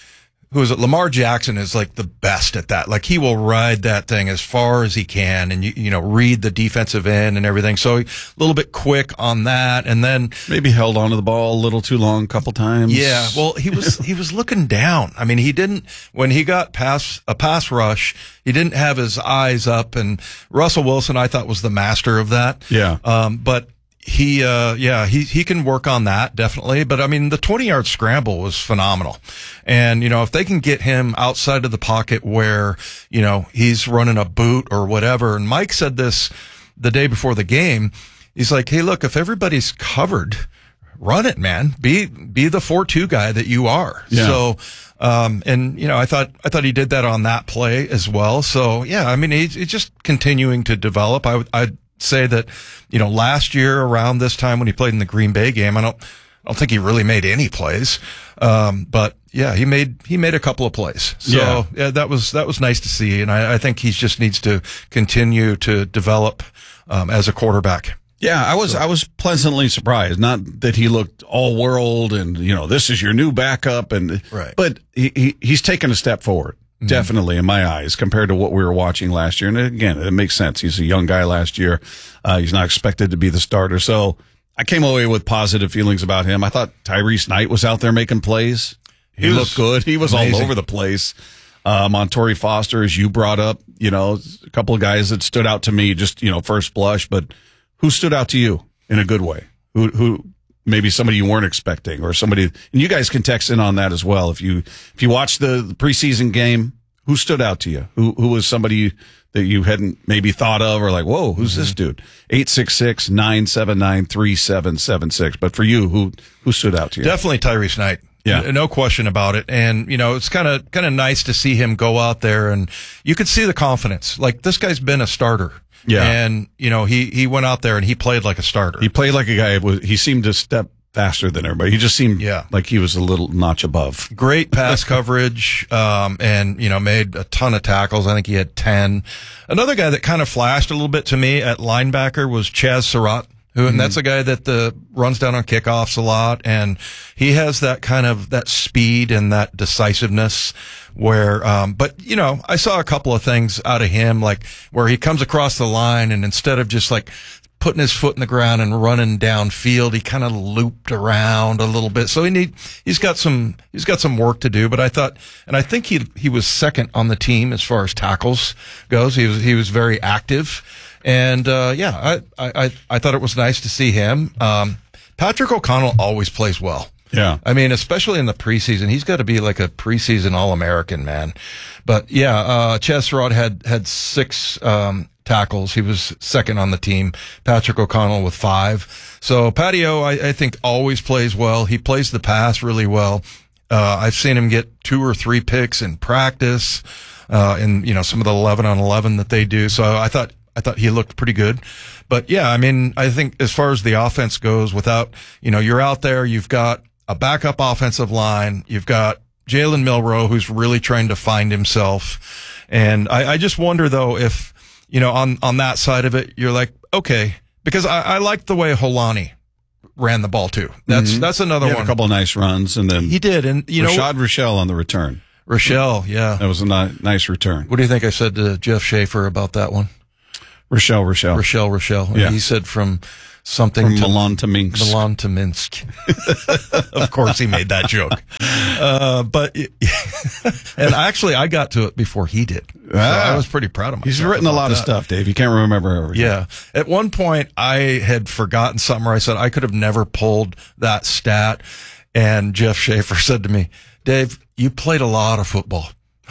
who is it? Lamar Jackson is like the best at that. Like he will ride that thing as far as he can and, you, you know, read the defensive end and everything. So a little bit quick on that. And then maybe held onto the ball a little too long a couple times. Yeah. Well, he was, he was looking down. I mean, he didn't, when he got pass, a pass rush, he didn't have his eyes up, and Russell Wilson, I thought, was the master of that. Yeah. Um, but He, uh, yeah, he, he can work on that, definitely. But I mean, the twenty yard scramble was phenomenal. And, you know, if they can get him outside of the pocket where, you know, he's running a boot or whatever. And Mike said this the day before the game. He's like, hey, look, if everybody's covered, run it, man. Be, be the four two guy that you are. Yeah. So, um, and, you know, I thought, I thought he did that on that play as well. So, yeah, I mean, he's, he's just continuing to develop. I would, I'd, say that, you know, last year around this time when he played in the Green Bay game, I don't, I don't think he really made any plays. Um, but yeah, he made, he made a couple of plays. So yeah, yeah that was, that was nice to see. And I, I think he just needs to continue to develop, um, as a quarterback. Yeah, I was, so. I was pleasantly surprised. Not that he looked all world and, you know, this is your new backup and, right. but he, he he's taken a step forward. Mm-hmm. Definitely in my eyes compared to what we were watching last year. And again, it makes sense. He's a young guy last year. Uh, he's not expected to be the starter. So I came away with positive feelings about him. I thought Tyrese Knight was out there making plays. He, he looked good. He was amazing. All over the place. Um, on Torrey Foster, as you brought up, you know, a couple of guys that stood out to me just, you know, first blush, but who stood out to you in a good way? Who, who, maybe somebody you weren't expecting or somebody, and you guys can text in on that as well. If you, if you watched the, the preseason game, who stood out to you? Who, who was somebody that you hadn't maybe thought of or like, whoa, who's mm-hmm. this dude? eight six six, nine seven nine, three seven seven six. But for you, who, who stood out to you? Definitely Tyrese Knight. Yeah. No question about it. And, you know, it's kind of, kind of nice to see him go out there and you could see the confidence. Like this guy's been a starter. Yeah. And, you know, he, he went out there and he played like a starter. He played like a guy, he seemed to step faster than everybody. He just seemed yeah. like he was a little notch above. Great pass coverage, um, and, you know, made a ton of tackles. I think he had ten. Another guy that kind of flashed a little bit to me at linebacker was Chaz Surratt, who, and mm-hmm. that's a guy that the runs down on kickoffs a lot. And he has that kind of, that speed and that decisiveness where, um, but, you know, I saw a couple of things out of him, like where he comes across the line and instead of just like, putting his foot in the ground and running downfield, he kind of looped around a little bit. So he need, he's got some, he's got some work to do, but I thought, and I think he, he was second on the team as far as tackles goes. He was, he was very active. And, uh, yeah, I, I, I thought it was nice to see him. Um, Patrick O'Connell always plays well. Yeah. I mean, especially in the preseason, he's got to be like a preseason All-American, man. But yeah, uh, Chaz Surratt had, had six, um, tackles. He was second on the team. Patrick O'Connell with five. So Patio, I, I think always plays well. He plays the pass really well. Uh, I've seen him get two or three picks in practice, uh, in, you know, some of the eleven on eleven that they do. So I thought, I thought he looked pretty good. But yeah, I mean, I think as far as the offense goes, without, you know, you're out there, you've got a backup offensive line, you've got Jalen Milroe, who's really trying to find himself. And I, I just wonder though if, you know, on, on that side of it, you're like, okay, because I, I like the way Holani ran the ball too. That's, Mm-hmm. that's another He had one. a couple of nice runs, and then He did. And you know, Rashad Rochelle on the return. Rochelle, yeah. That was a ni- nice return. What do you think I said to Jeff Schaefer about that one? Rochelle, Rochelle. Rochelle, Rochelle. Yeah. He said from something From to Milan to Minsk. Milan to Minsk. Of course he made that joke. Uh, but, and actually I got to it before he did. So Ah. I was pretty proud of myself. He's written a lot about of that. stuff, Dave. You can't remember everything. Yeah. At one point, I had forgotten something where I said I could have never pulled that stat. And Jeff Schaefer said to me, Dave, you played a lot of football.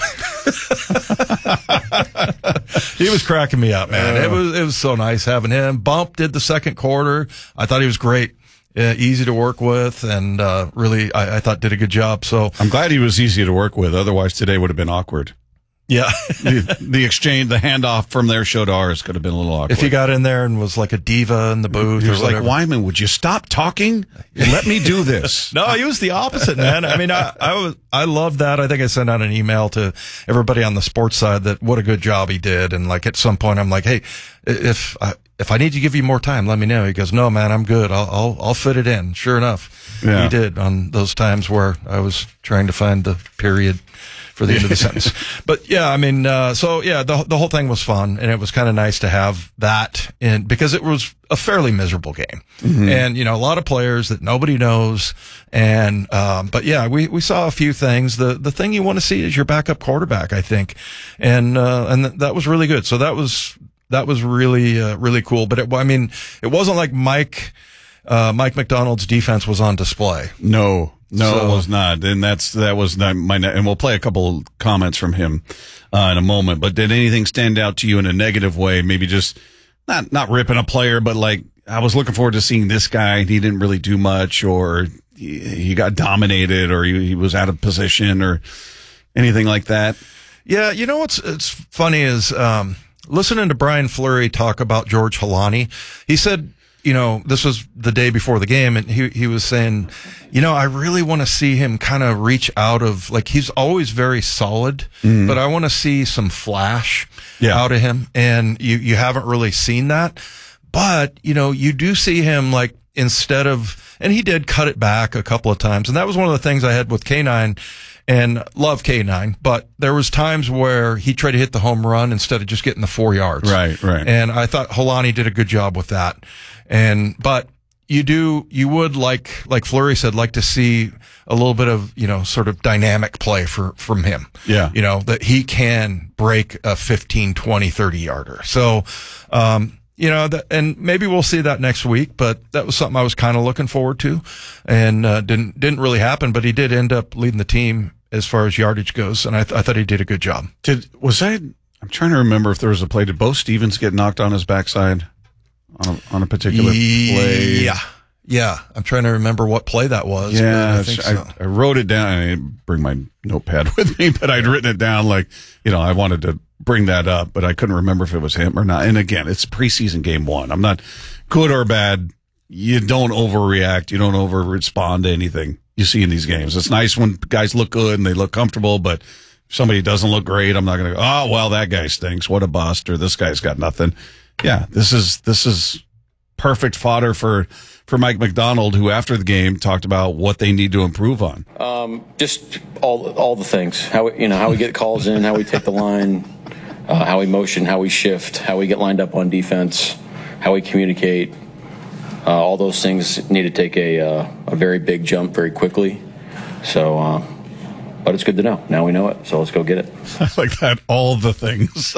He was cracking me up, man. It was, it was so nice having him. Bump did the second quarter. I thought he was great. Uh, easy to work with, and uh, really, I, I thought did a good job. So I'm glad he was easy to work with. Otherwise, today would have been awkward. Yeah. the, the exchange, the handoff from their show to ours could have been a little awkward. If he got in there and was like a diva in the booth, he was or like, whatever. Wyman, would you stop talking and let me do this? No, he was the opposite, man. I mean, I, I was, I loved that. I think I sent out an email to everybody on the sports side that what a good job he did. And like at some point, I'm like, hey, if I, if I need to give you more time, let me know. He goes, no, man, I'm good. I'll, I'll, I'll fit it in. Sure enough, Yeah. he did on those times where I was trying to find the period for the end of the sentence. But yeah, I mean, uh, so yeah, the, the whole thing was fun, and it was kind of nice to have that in, because it was a fairly miserable game. Mhm. And, you know, a lot of players that nobody knows. And, um, but yeah, we, we saw a few things. The, the thing you want to see is your backup quarterback, I think. And, uh, and th- that was really good. So that was, that was really, uh, really cool. But it, I mean, it wasn't like Mike, uh, Mike McDonald's defense was on display. No, no, So- it was not. And that's, that was not my, and we'll play a couple comments from him, uh, in a moment. But did anything stand out to you in a negative way? Maybe just not, not ripping a player, but like, I was looking forward to seeing this guy. He didn't really do much, or he, he got dominated, or he, he was out of position, or anything like that. Yeah, you know what's it's funny is um, listening to Brian Fleury talk about George Holani. He said, you know, this was the day before the game, and he he was saying, you know, I really want to see him kind of reach out of, like, he's always very solid, Mhm. but I want to see some flash Yeah. out of him, and you you haven't really seen that. But, you know, you do see him, like, instead of, and he did cut it back a couple of times. And that was one of the things I had with K nine, and love K nine, but there was times where he tried to hit the home run instead of just getting the four yards. Right, right. And I thought Holani did a good job with that. And, but you do, you would like, like Fleury said, like to see a little bit of, you know, sort of dynamic play for, from him. Yeah. You know, that he can break a fifteen, twenty, thirty yarder. So, um, you know, that, and maybe we'll see that next week, but that was something I was kind of looking forward to, and, uh, didn't, didn't really happen, but he did end up leading the team as far as yardage goes. And I, th- I thought he did a good job. Did, was I, I'm trying to remember if there was a play. Did Bo Stevens get knocked on his backside on a, on a particular play? Yeah. Yeah. I'm trying to remember what play that was. but Yeah, I think I, so. I wrote it down. I didn't bring my notepad with me, but I'd written it down. Like, you know, I wanted to bring that up, but I couldn't remember if it was him or not. And again, it's preseason game one. I'm not good or bad. You don't overreact. You don't over respond to anything you see in these games. It's nice when guys look good and they look comfortable, but if somebody doesn't look great, I'm not going to go, oh, well, that guy stinks. What a bust, or this guy's got nothing. Yeah, this is, this is perfect fodder for, for Mike McDonald, who after the game talked about what they need to improve on. Um, just all all the things. How we, you know how we get calls in, how we take the line, uh, how we motion, how we shift, how we get lined up on defense, how we communicate. Uh, all those things need to take a uh, a very big jump very quickly. So, uh, but it's good to know. Now we know it, so let's go get it. I like that. All the things.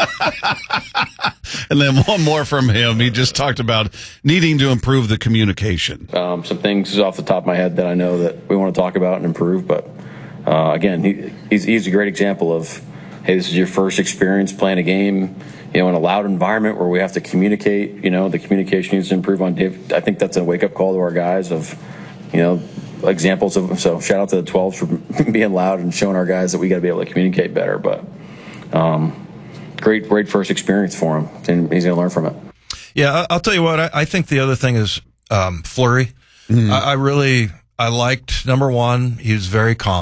And then one more from him. He just talked about needing to improve the communication. Um, some things off the top of my head that I know that we want to talk about and improve. But uh, again, he, he's, he's a great example of, hey, this is your first experience playing a game, you know, in a loud environment where we have to communicate. You know, the communication needs to improve on Dave. I think that's a wake up call to our guys of, you know, examples of. So shout out to the twelves for being loud and showing our guys that we got to be able to communicate better. But um, great, great first experience for him, and he's going to learn from it. Yeah, I- I'll tell you what. I, I think the other thing is um, Fleury. I, I really I liked number one. He was very calm,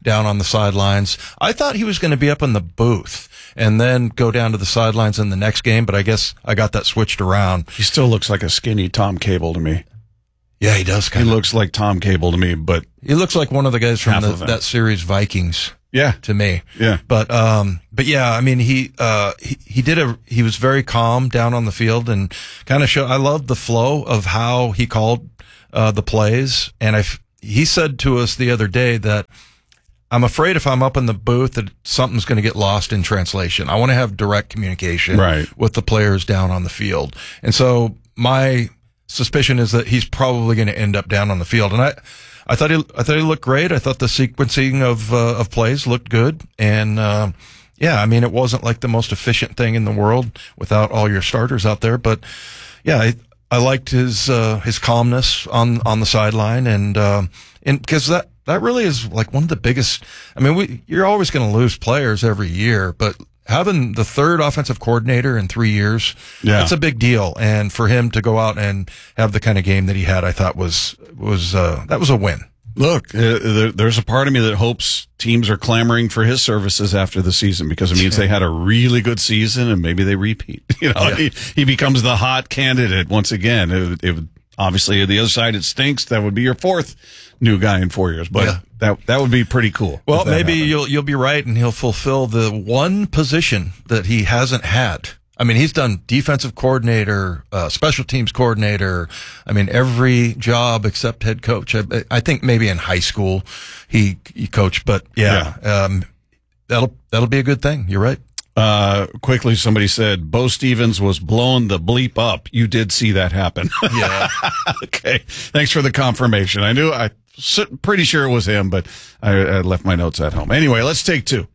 down on the sidelines. I thought he was going to be up in the booth and then go down to the sidelines in the next game, but I guess I got that switched around. He still looks like a skinny Tom Cable to me. Yeah, he does. He looks like Tom Cable to me, but he looks like one of the guys from the, that series Vikings. Yeah, to me. Yeah, but um, but yeah, I mean, he uh, he he did a he was very calm down on the field and kind of show. I loved the flow of how he called uh, the plays, and I he said to us the other day that I'm afraid if I'm up in the booth that something's going to get lost in translation. I want to have direct communication right. with the players down on the field, and so my suspicion is that he's probably going to end up down on the field, and I. I thought he, I thought he looked great. I thought the sequencing of, uh, of plays looked good. And, uh, yeah, I mean, it wasn't like the most efficient thing in the world without all your starters out there. But yeah, I, I liked his, uh, his calmness on, on the sideline. And, uh, and because that, that really is like one of the biggest, I mean, we, you're always going to lose players every year, but having the third offensive coordinator in three years, yeah. that's a big deal. And for him to go out and have the kind of game that he had, I thought was, was, uh, that was a win. Look, uh, there, there's a part of me that hopes teams are clamoring for his services after the season because it means they had a really good season and maybe they repeat. You know, yeah. he, he becomes the hot candidate once again. It, it would, obviously, on the other side, it stinks. That would be your fourth new guy in four years, but yeah. that that would be pretty cool. Well, maybe happened. you'll you'll be right, and he'll fulfill the one position that he hasn't had. I mean, he's done defensive coordinator, uh, special teams coordinator. I mean, every job except head coach. I, I think maybe in high school he he coached, but yeah, yeah. Um, that'll that'll be a good thing. You're right. Uh, quickly, somebody said Bo Stevens was blown the bleep up. You did see that happen. Yeah. Okay. Thanks for the confirmation. I knew, I pretty sure it was him, but I, I left my notes at home. Anyway, let's take two.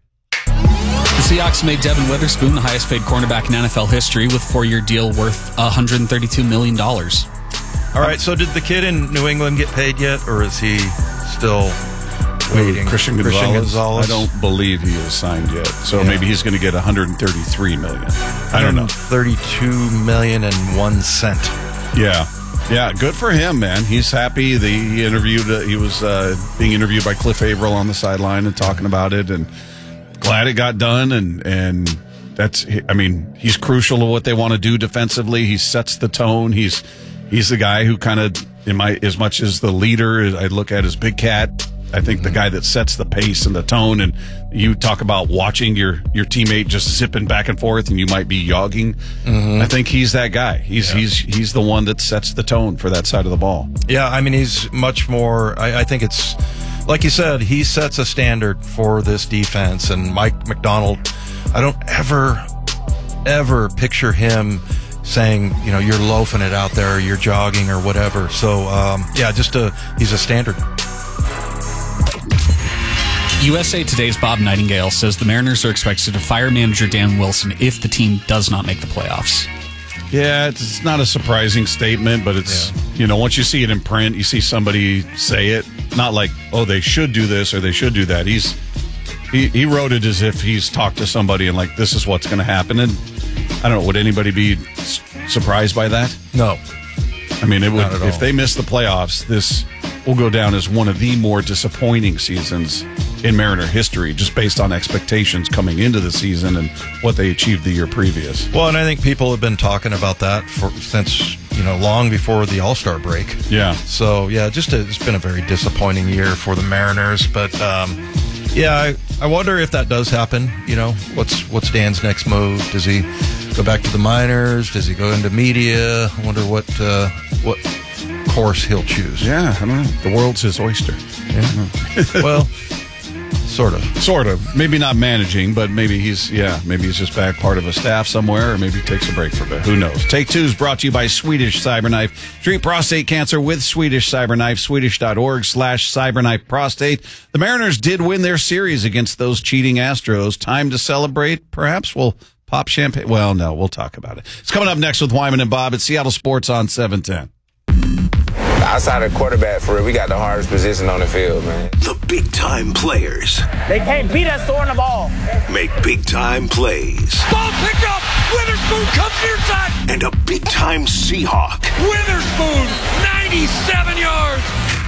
The Seahawks made Devin Witherspoon the highest paid cornerback in N F L history with a four-year deal worth one hundred thirty-two million dollars. All right. So did the kid in New England get paid yet, or is he still waiting? Christian Gonzalez? Christian Gonzalez? I don't believe he is signed yet. So yeah. maybe he's going to get one hundred thirty-three million dollars. I don't know. thirty-two million dollars and one cent. Yeah. Yeah, good for him, man. He's happy. The, he interviewed. Uh, he was uh, being interviewed by Cliff Averill on the sideline and talking about it, and glad it got done. And and that's. I mean, he's crucial to what they want to do defensively. He sets the tone. He's he's the guy who kind of, in my as much as the leader, I look at as Big Cat. I think the guy that sets the pace and the tone, and you talk about watching your, your teammate just zipping back and forth and you might be yogging. Mm-hmm. I think he's that guy. He's, yeah. he's, he's the one that sets the tone for that side of the ball. Yeah. I mean, he's much more, I, I think it's, like you said, he sets a standard for this defense, and Mike McDonald, I don't ever, ever picture him saying, you know, you're loafing it out there, or you're jogging or whatever. So, um, yeah, just a, he's a standard. U S A Today's Bob Nightingale says the Mariners are expected to fire manager Dan Wilson if the team does not make the playoffs. Yeah, it's not a surprising statement, but it's, yeah. you know, once you see it in print, you see somebody say it, not like, oh, they should do this or they should do that. He's he, he wrote it as if he's talked to somebody and like, this is what's going to happen. And I don't know, would anybody be surprised by that? No. I mean, it would, if they miss the playoffs, this will go down as one of the more disappointing seasons in Mariner history, just based on expectations coming into the season and what they achieved the year previous. Well, and I think people have been talking about that for since, you know, long before the All-Star break. Yeah. So, yeah, just a, it's been a very disappointing year for the Mariners. But, um, yeah, I, I wonder if that does happen. You know, what's what's Dan's next move? Does he go back to the minors? Does he go into media? I wonder what uh, what course he'll choose. Yeah, I don't know. The world's his oyster. Yeah. Well, sort of. Sort of. Maybe not managing, but maybe he's, yeah, maybe he's just back part of a staff somewhere, or maybe he takes a break for a bit. Who knows? Take Two is brought to you by Swedish Cyberknife. Treat prostate cancer with Swedish Cyberknife. Swedish.org slash Cyberknife Prostate. The Mariners did win their series against those cheating Astros. Time to celebrate. Perhaps we'll pop champagne. Well, no, we'll talk about it. It's coming up next with Wyman and Bob at Seattle Sports on seven ten. Outside of quarterback, for real, we got the hardest position on the field, man. The big-time players. They can't beat us throwing the ball. Make big-time plays. Ball picked up. Witherspoon comes near side. And a big-time Seahawk. Witherspoon, ninety-seven yards.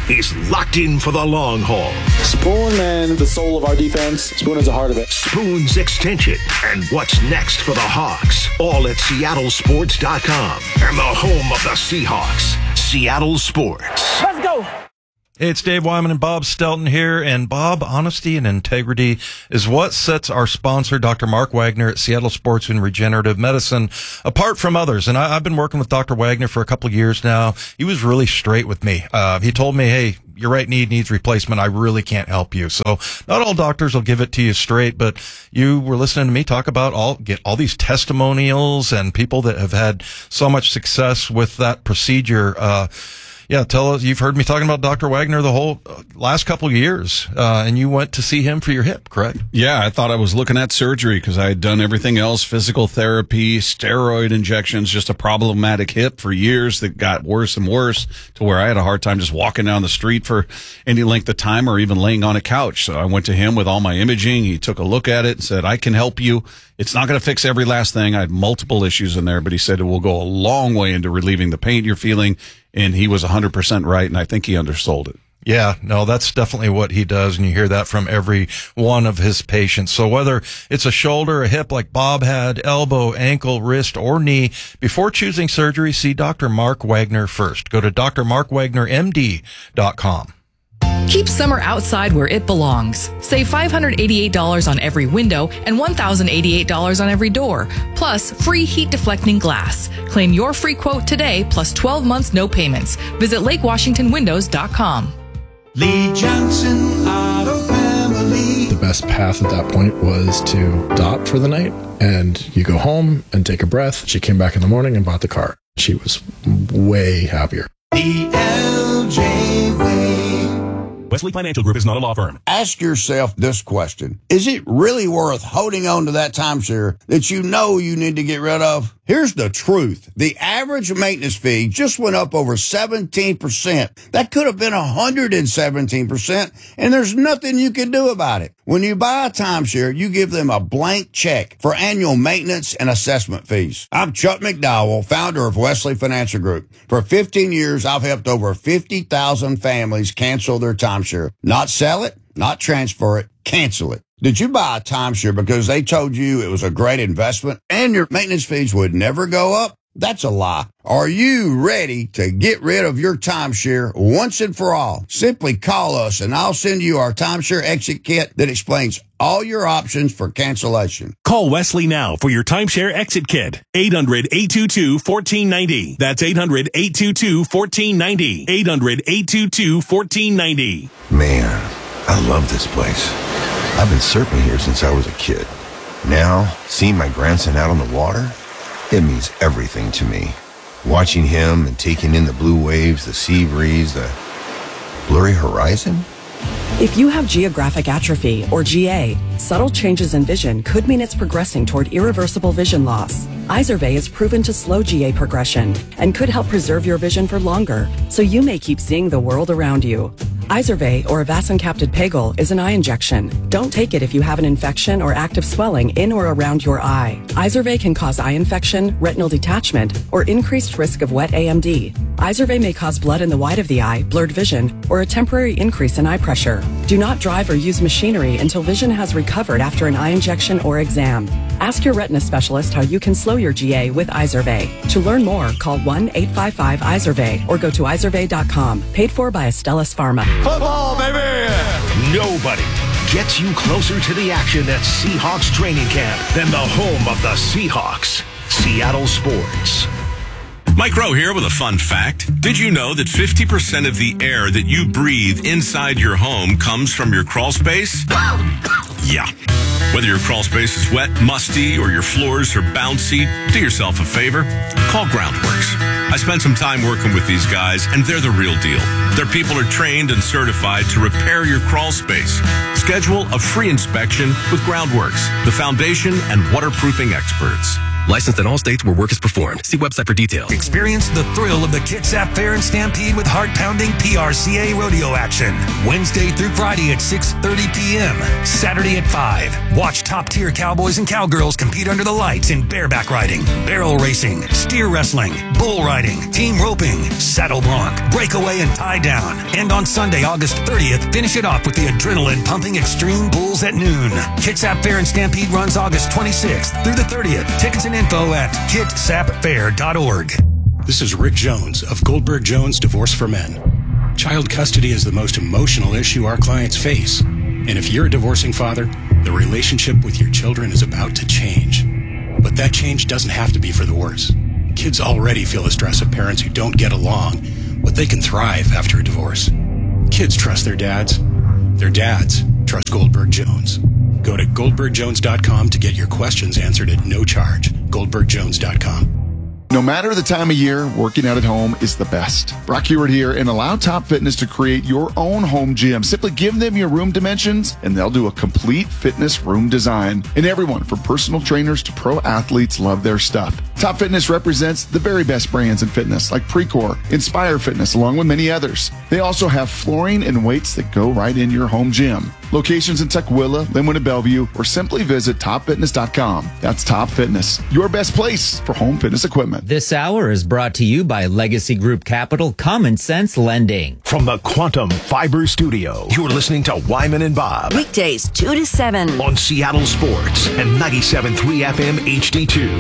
is locked in for the long haul. Spoon, man, the soul of our defense. Spoon is the heart of it. Spoon's extension and what's next for the Hawks. All at Seattle Sports dot com and the home of the Seahawks, Seattle Sports. Let's go. Hey, it's Dave Wyman and Bob Stelton here. And Bob, honesty and integrity is what sets our sponsor, Doctor Mark Wagner at Seattle Sports and Regenerative Medicine, apart from others. And I, I've been working with Doctor Wagner for a couple of years now. He was really straight with me. Uh, he told me, hey, your right knee needs replacement. I really can't help you. So not all doctors will give it to you straight, but you were listening to me talk about all, get all these testimonials and people that have had so much success with that procedure. Uh, Yeah, tell us, you've heard me talking about Doctor Wagner the whole last couple of years, uh, and you went to see him for your hip, correct? Yeah, I thought I was looking at surgery because I had done everything else, physical therapy, steroid injections, just a problematic hip for years that got worse and worse to where I had a hard time just walking down the street for any length of time or even laying on a couch. So I went to him with all my imaging. He took a look at it and said, I can help you. It's not going to fix every last thing. I had multiple issues in there, but he said it will go a long way into relieving the pain you're feeling. And he was one hundred percent right, and I think he undersold it. Yeah, no, that's definitely what he does, and you hear that from every one of his patients. So whether it's a shoulder, a hip like Bob had, elbow, ankle, wrist, or knee, before choosing surgery, see Doctor Mark Wagner first. Go to D R mark wagner M D dot com. Keep summer outside where it belongs. Save five hundred eighty-eight dollars on every window and one thousand eighty-eight dollars on every door, plus free heat deflecting glass. Claim your free quote today, plus twelve months no payments. Visit lake washington windows dot com. Lee Johnson Auto Family. The best path at that point was to stop for the night, and you go home and take a breath. She came back in the morning and bought the car. She was way happier. The L J Way. Wesley Financial Group is not a law firm. Ask yourself this question. Is it really worth holding on to that timeshare that you know you need to get rid of? Here's the truth. The average maintenance fee just went up over seventeen percent. That could have been one hundred seventeen percent, and there's nothing you can do about it. When you buy a timeshare, you give them a blank check for annual maintenance and assessment fees. I'm Chuck McDowell, founder of Wesley Financial Group. For fifteen years, I've helped over fifty thousand families cancel their timeshare. Not sell it, not transfer it, cancel it. Did you buy a timeshare because they told you it was a great investment and your maintenance fees would never go up? That's a lie. Are you ready to get rid of your timeshare once and for all? Simply call us and I'll send you our timeshare exit kit that explains all your options for cancellation. Call Wesley now for your timeshare exit kit. eight hundred, eight two two, one four nine zero. That's eight hundred, eight two two, one four nine zero. eight hundred, eight two two, one four nine zero. Man, I love this place. I've been surfing here since I was a kid. Now, seeing my grandson out on the water, it means everything to me. Watching him and taking in the blue waves, the sea breeze, the blurry horizon. If you have geographic atrophy, or G A, subtle changes in vision could mean it's progressing toward irreversible vision loss. Izervay is proven to slow G A progression and could help preserve your vision for longer, so you may keep seeing the world around you. Izervay, or avacincaptad pegol, is an eye injection. Don't take it if you have an infection or active swelling in or around your eye. Izervay can cause eye infection, retinal detachment, or increased risk of wet A M D. Izervay may cause blood in the white of the eye, blurred vision, or a temporary increase in eye pressure. Do not drive or use machinery until vision has recovered after an eye injection or exam. Ask your retina specialist how you can slow your G A with Izervay. To learn more, call one eight five five Izervay or go to izervay dot com. Paid for by Astellas Pharma. Football, baby! Nobody gets you closer to the action at Seahawks training camp than the home of the Seahawks, Seattle Sports. Mike Rowe here with a fun fact. Did you know that fifty percent of the air that you breathe inside your home comes from your crawl space? Yeah. Whether your crawl space is wet, musty, or your floors are bouncy, do yourself a favor. Call Groundworks. I spent some time working with these guys, and they're the real deal. Their people are trained and certified to repair your crawl space. Schedule a free inspection with Groundworks, the foundation and waterproofing experts. Licensed in all states where work is performed. See website for details. Experience the thrill of the Kitsap Fair and Stampede with heart-pounding P R C A rodeo action. Wednesday through Friday at six thirty p.m. Saturday at five. Watch top-tier cowboys and cowgirls compete under the lights in bareback riding, barrel racing, steer wrestling, bull riding, team roping, saddle bronc, breakaway, and tie down. And on Sunday, August thirtieth, finish it off with the adrenaline-pumping Extreme Bulls at noon. Kitsap Fair and Stampede runs August twenty-sixth through the thirtieth. Tickets and info at kitsap fair dot org. This is Rick Jones of Goldberg Jones Divorce for Men. Child custody is the most emotional issue our clients face. And if you're a divorcing father, the relationship with your children is about to change. But that change doesn't have to be for the worse. Kids already feel the stress of parents who don't get along, but they can thrive after a divorce. Kids trust their dads. Their dads trust Goldberg Jones. Go to goldberg jones dot com to get your questions answered at no charge. goldberg jones dot com. No matter the time of year, working out at home is the best. Brock Heward here, and allow Top Fitness to create your own home gym. Simply give them your room dimensions, and they'll do a complete fitness room design. And everyone, from personal trainers to pro athletes, love their stuff. Top Fitness represents the very best brands in fitness, like Precor, Inspire Fitness, along with many others. They also have flooring and weights that go right in your home gym. Locations in Tukwila, Linwood, and Bellevue, or simply visit top fitness dot com. That's Top Fitness, your best place for home fitness equipment. This hour is brought to you by Legacy Group Capital Common Sense Lending. From the Quantum Fiber Studio, you're listening to Wyman and Bob. Weekdays, two to seven. On Seattle Sports and ninety-seven point three F M H D two.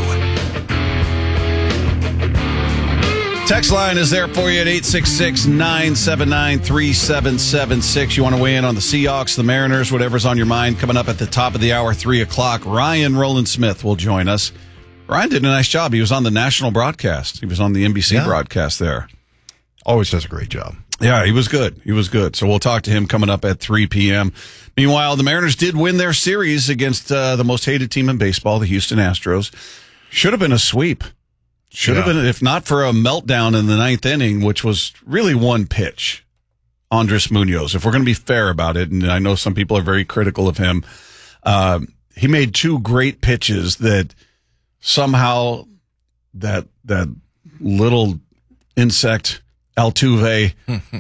Text line is there for you at eight six six, nine seven nine, three seven seven six. You want to weigh in on the Seahawks, the Mariners, whatever's on your mind. Coming up at the top of the hour, three o'clock, Ryan Roland Smith will join us. Ryan did a nice job. He was on the national broadcast. He was on the N B C yeah. broadcast there. Always does a great job. Yeah, he was good. He was good. So we'll talk to him coming up at three p.m. Meanwhile, the Mariners did win their series against uh, the most hated team in baseball, the Houston Astros. Should have been a sweep. Should yeah. have been, if not for a meltdown in the ninth inning, which was really one pitch. Andres Munoz, if we're going to be fair about it, and I know some people are very critical of him, uh, he made two great pitches that somehow that that little insect Altuve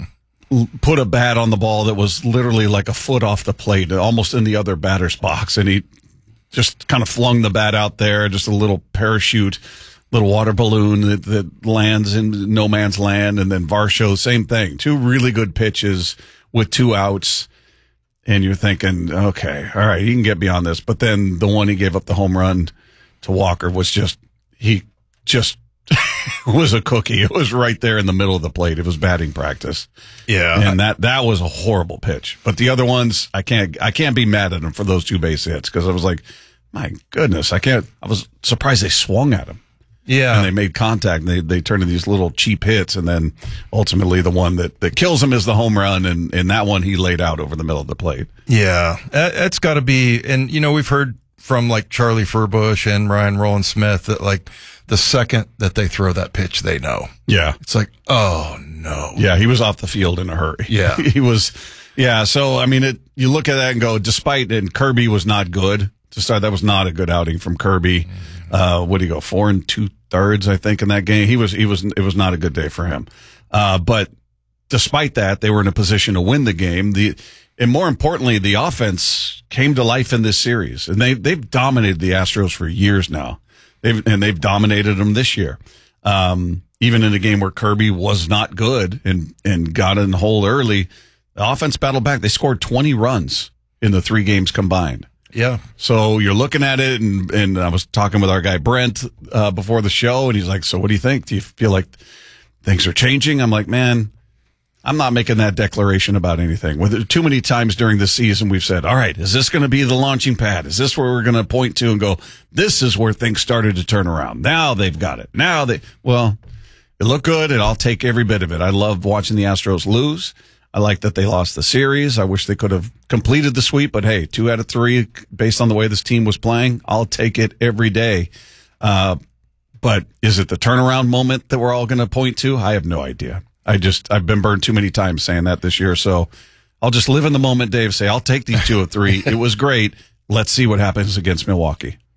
put a bat on the ball that was literally like a foot off the plate, almost in the other batter's box, and he just kind of flung the bat out there, just a little parachute, little water balloon that, that lands in no man's land. And then Varsho, same thing. Two really good pitches with two outs. And you're thinking, okay, all right, he can get beyond this. But then the one he gave up the home run to Walker was just, he just was a cookie. It was right there in the middle of the plate. It was batting practice. Yeah. And that, that was a horrible pitch. But the other ones, I can't, I can't be mad at him for those two base hits, because I was like, my goodness, I can't, I was surprised they swung at him. Yeah. And they made contact, and they, they turned into these little cheap hits, and then ultimately the one that, that kills him is the home run, and, and that one he laid out over the middle of the plate. Yeah. It's got to be, and, you know, we've heard from, like, Charlie Furbush and Ryan Roland Smith that, like, the second that they throw that pitch, they know. Yeah. It's like, oh, no. Yeah, he was off the field in a hurry. Yeah. He was, yeah, so, I mean, it. you look at that and go, despite, and Kirby was not good to start, that was not a good outing from Kirby. Uh, what did he go? Four and two thirds, I think, in that game. He was, he was, it was not a good day for him. Uh, but despite that, they were in a position to win the game. The, and more importantly, the offense came to life in this series, and they, they've dominated the Astros for years now. They've, and they've dominated them this year. Um, even in a game where Kirby was not good and, and got in the hole early, the offense battled back. They scored twenty runs in the three games combined. Yeah. So you're looking at it, and, and I was talking with our guy Brent uh, before the show, and he's like, so what do you think? Do you feel like things are changing? I'm like, man, I'm not making that declaration about anything. With too many times during the season, we've said, all right, is this going to be the launching pad? Is this where we're going to point to and go, this is where things started to turn around? Now they've got it. Now they, well, it looked good, and I'll take every bit of it. I love watching the Astros lose. I like that they lost the series. I wish they could have completed the sweep, but hey, two out of three based on the way this team was playing. I'll take it every day. Uh, but is it the turnaround moment that we're all going to point to? I have no idea. I just, I've been burned too many times saying that this year. So I'll just live in the moment, Dave, say, I'll take these two of three. It was great. Let's see what happens against Milwaukee.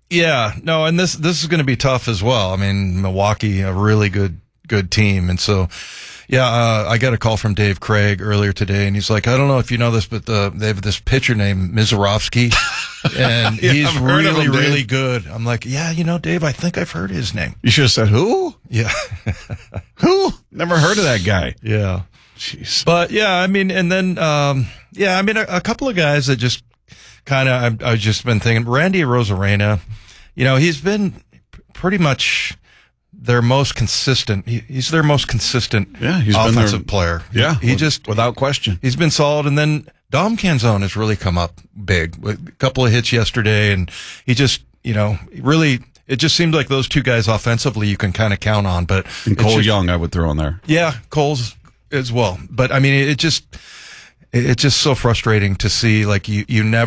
Yeah, no, and this this is going to be tough as well. I mean, Milwaukee, a really good good team, and so yeah, uh, I got a call from Dave Craig earlier today, and he's like, I don't know if you know this, but the, they have this pitcher named Mizorovsky, and Yeah, he's I've heard of really him, Dave. really good. I'm like, yeah, you know, Dave, I think I've heard his name. You should have said who? Yeah, who? Never heard of that guy. Yeah, jeez. But yeah, I mean, and then um, yeah, I mean, a, a couple of guys that just kind of I've, I've just been thinking, Randy Rosarena. You know, he's been pretty much their most consistent. He, he's their most consistent Yeah, he's offensive been their, player. Yeah, he, he just without question. He's been solid. And then Dom Canzone has really come up big with a couple of hits yesterday, and he just, you know, really. It just seemed like those two guys offensively you can kind of count on. But And it's Cole just- Young, I would throw in there. yeah, Cole's as well. But I mean, it just it, it's just so frustrating to see. Like you, you never.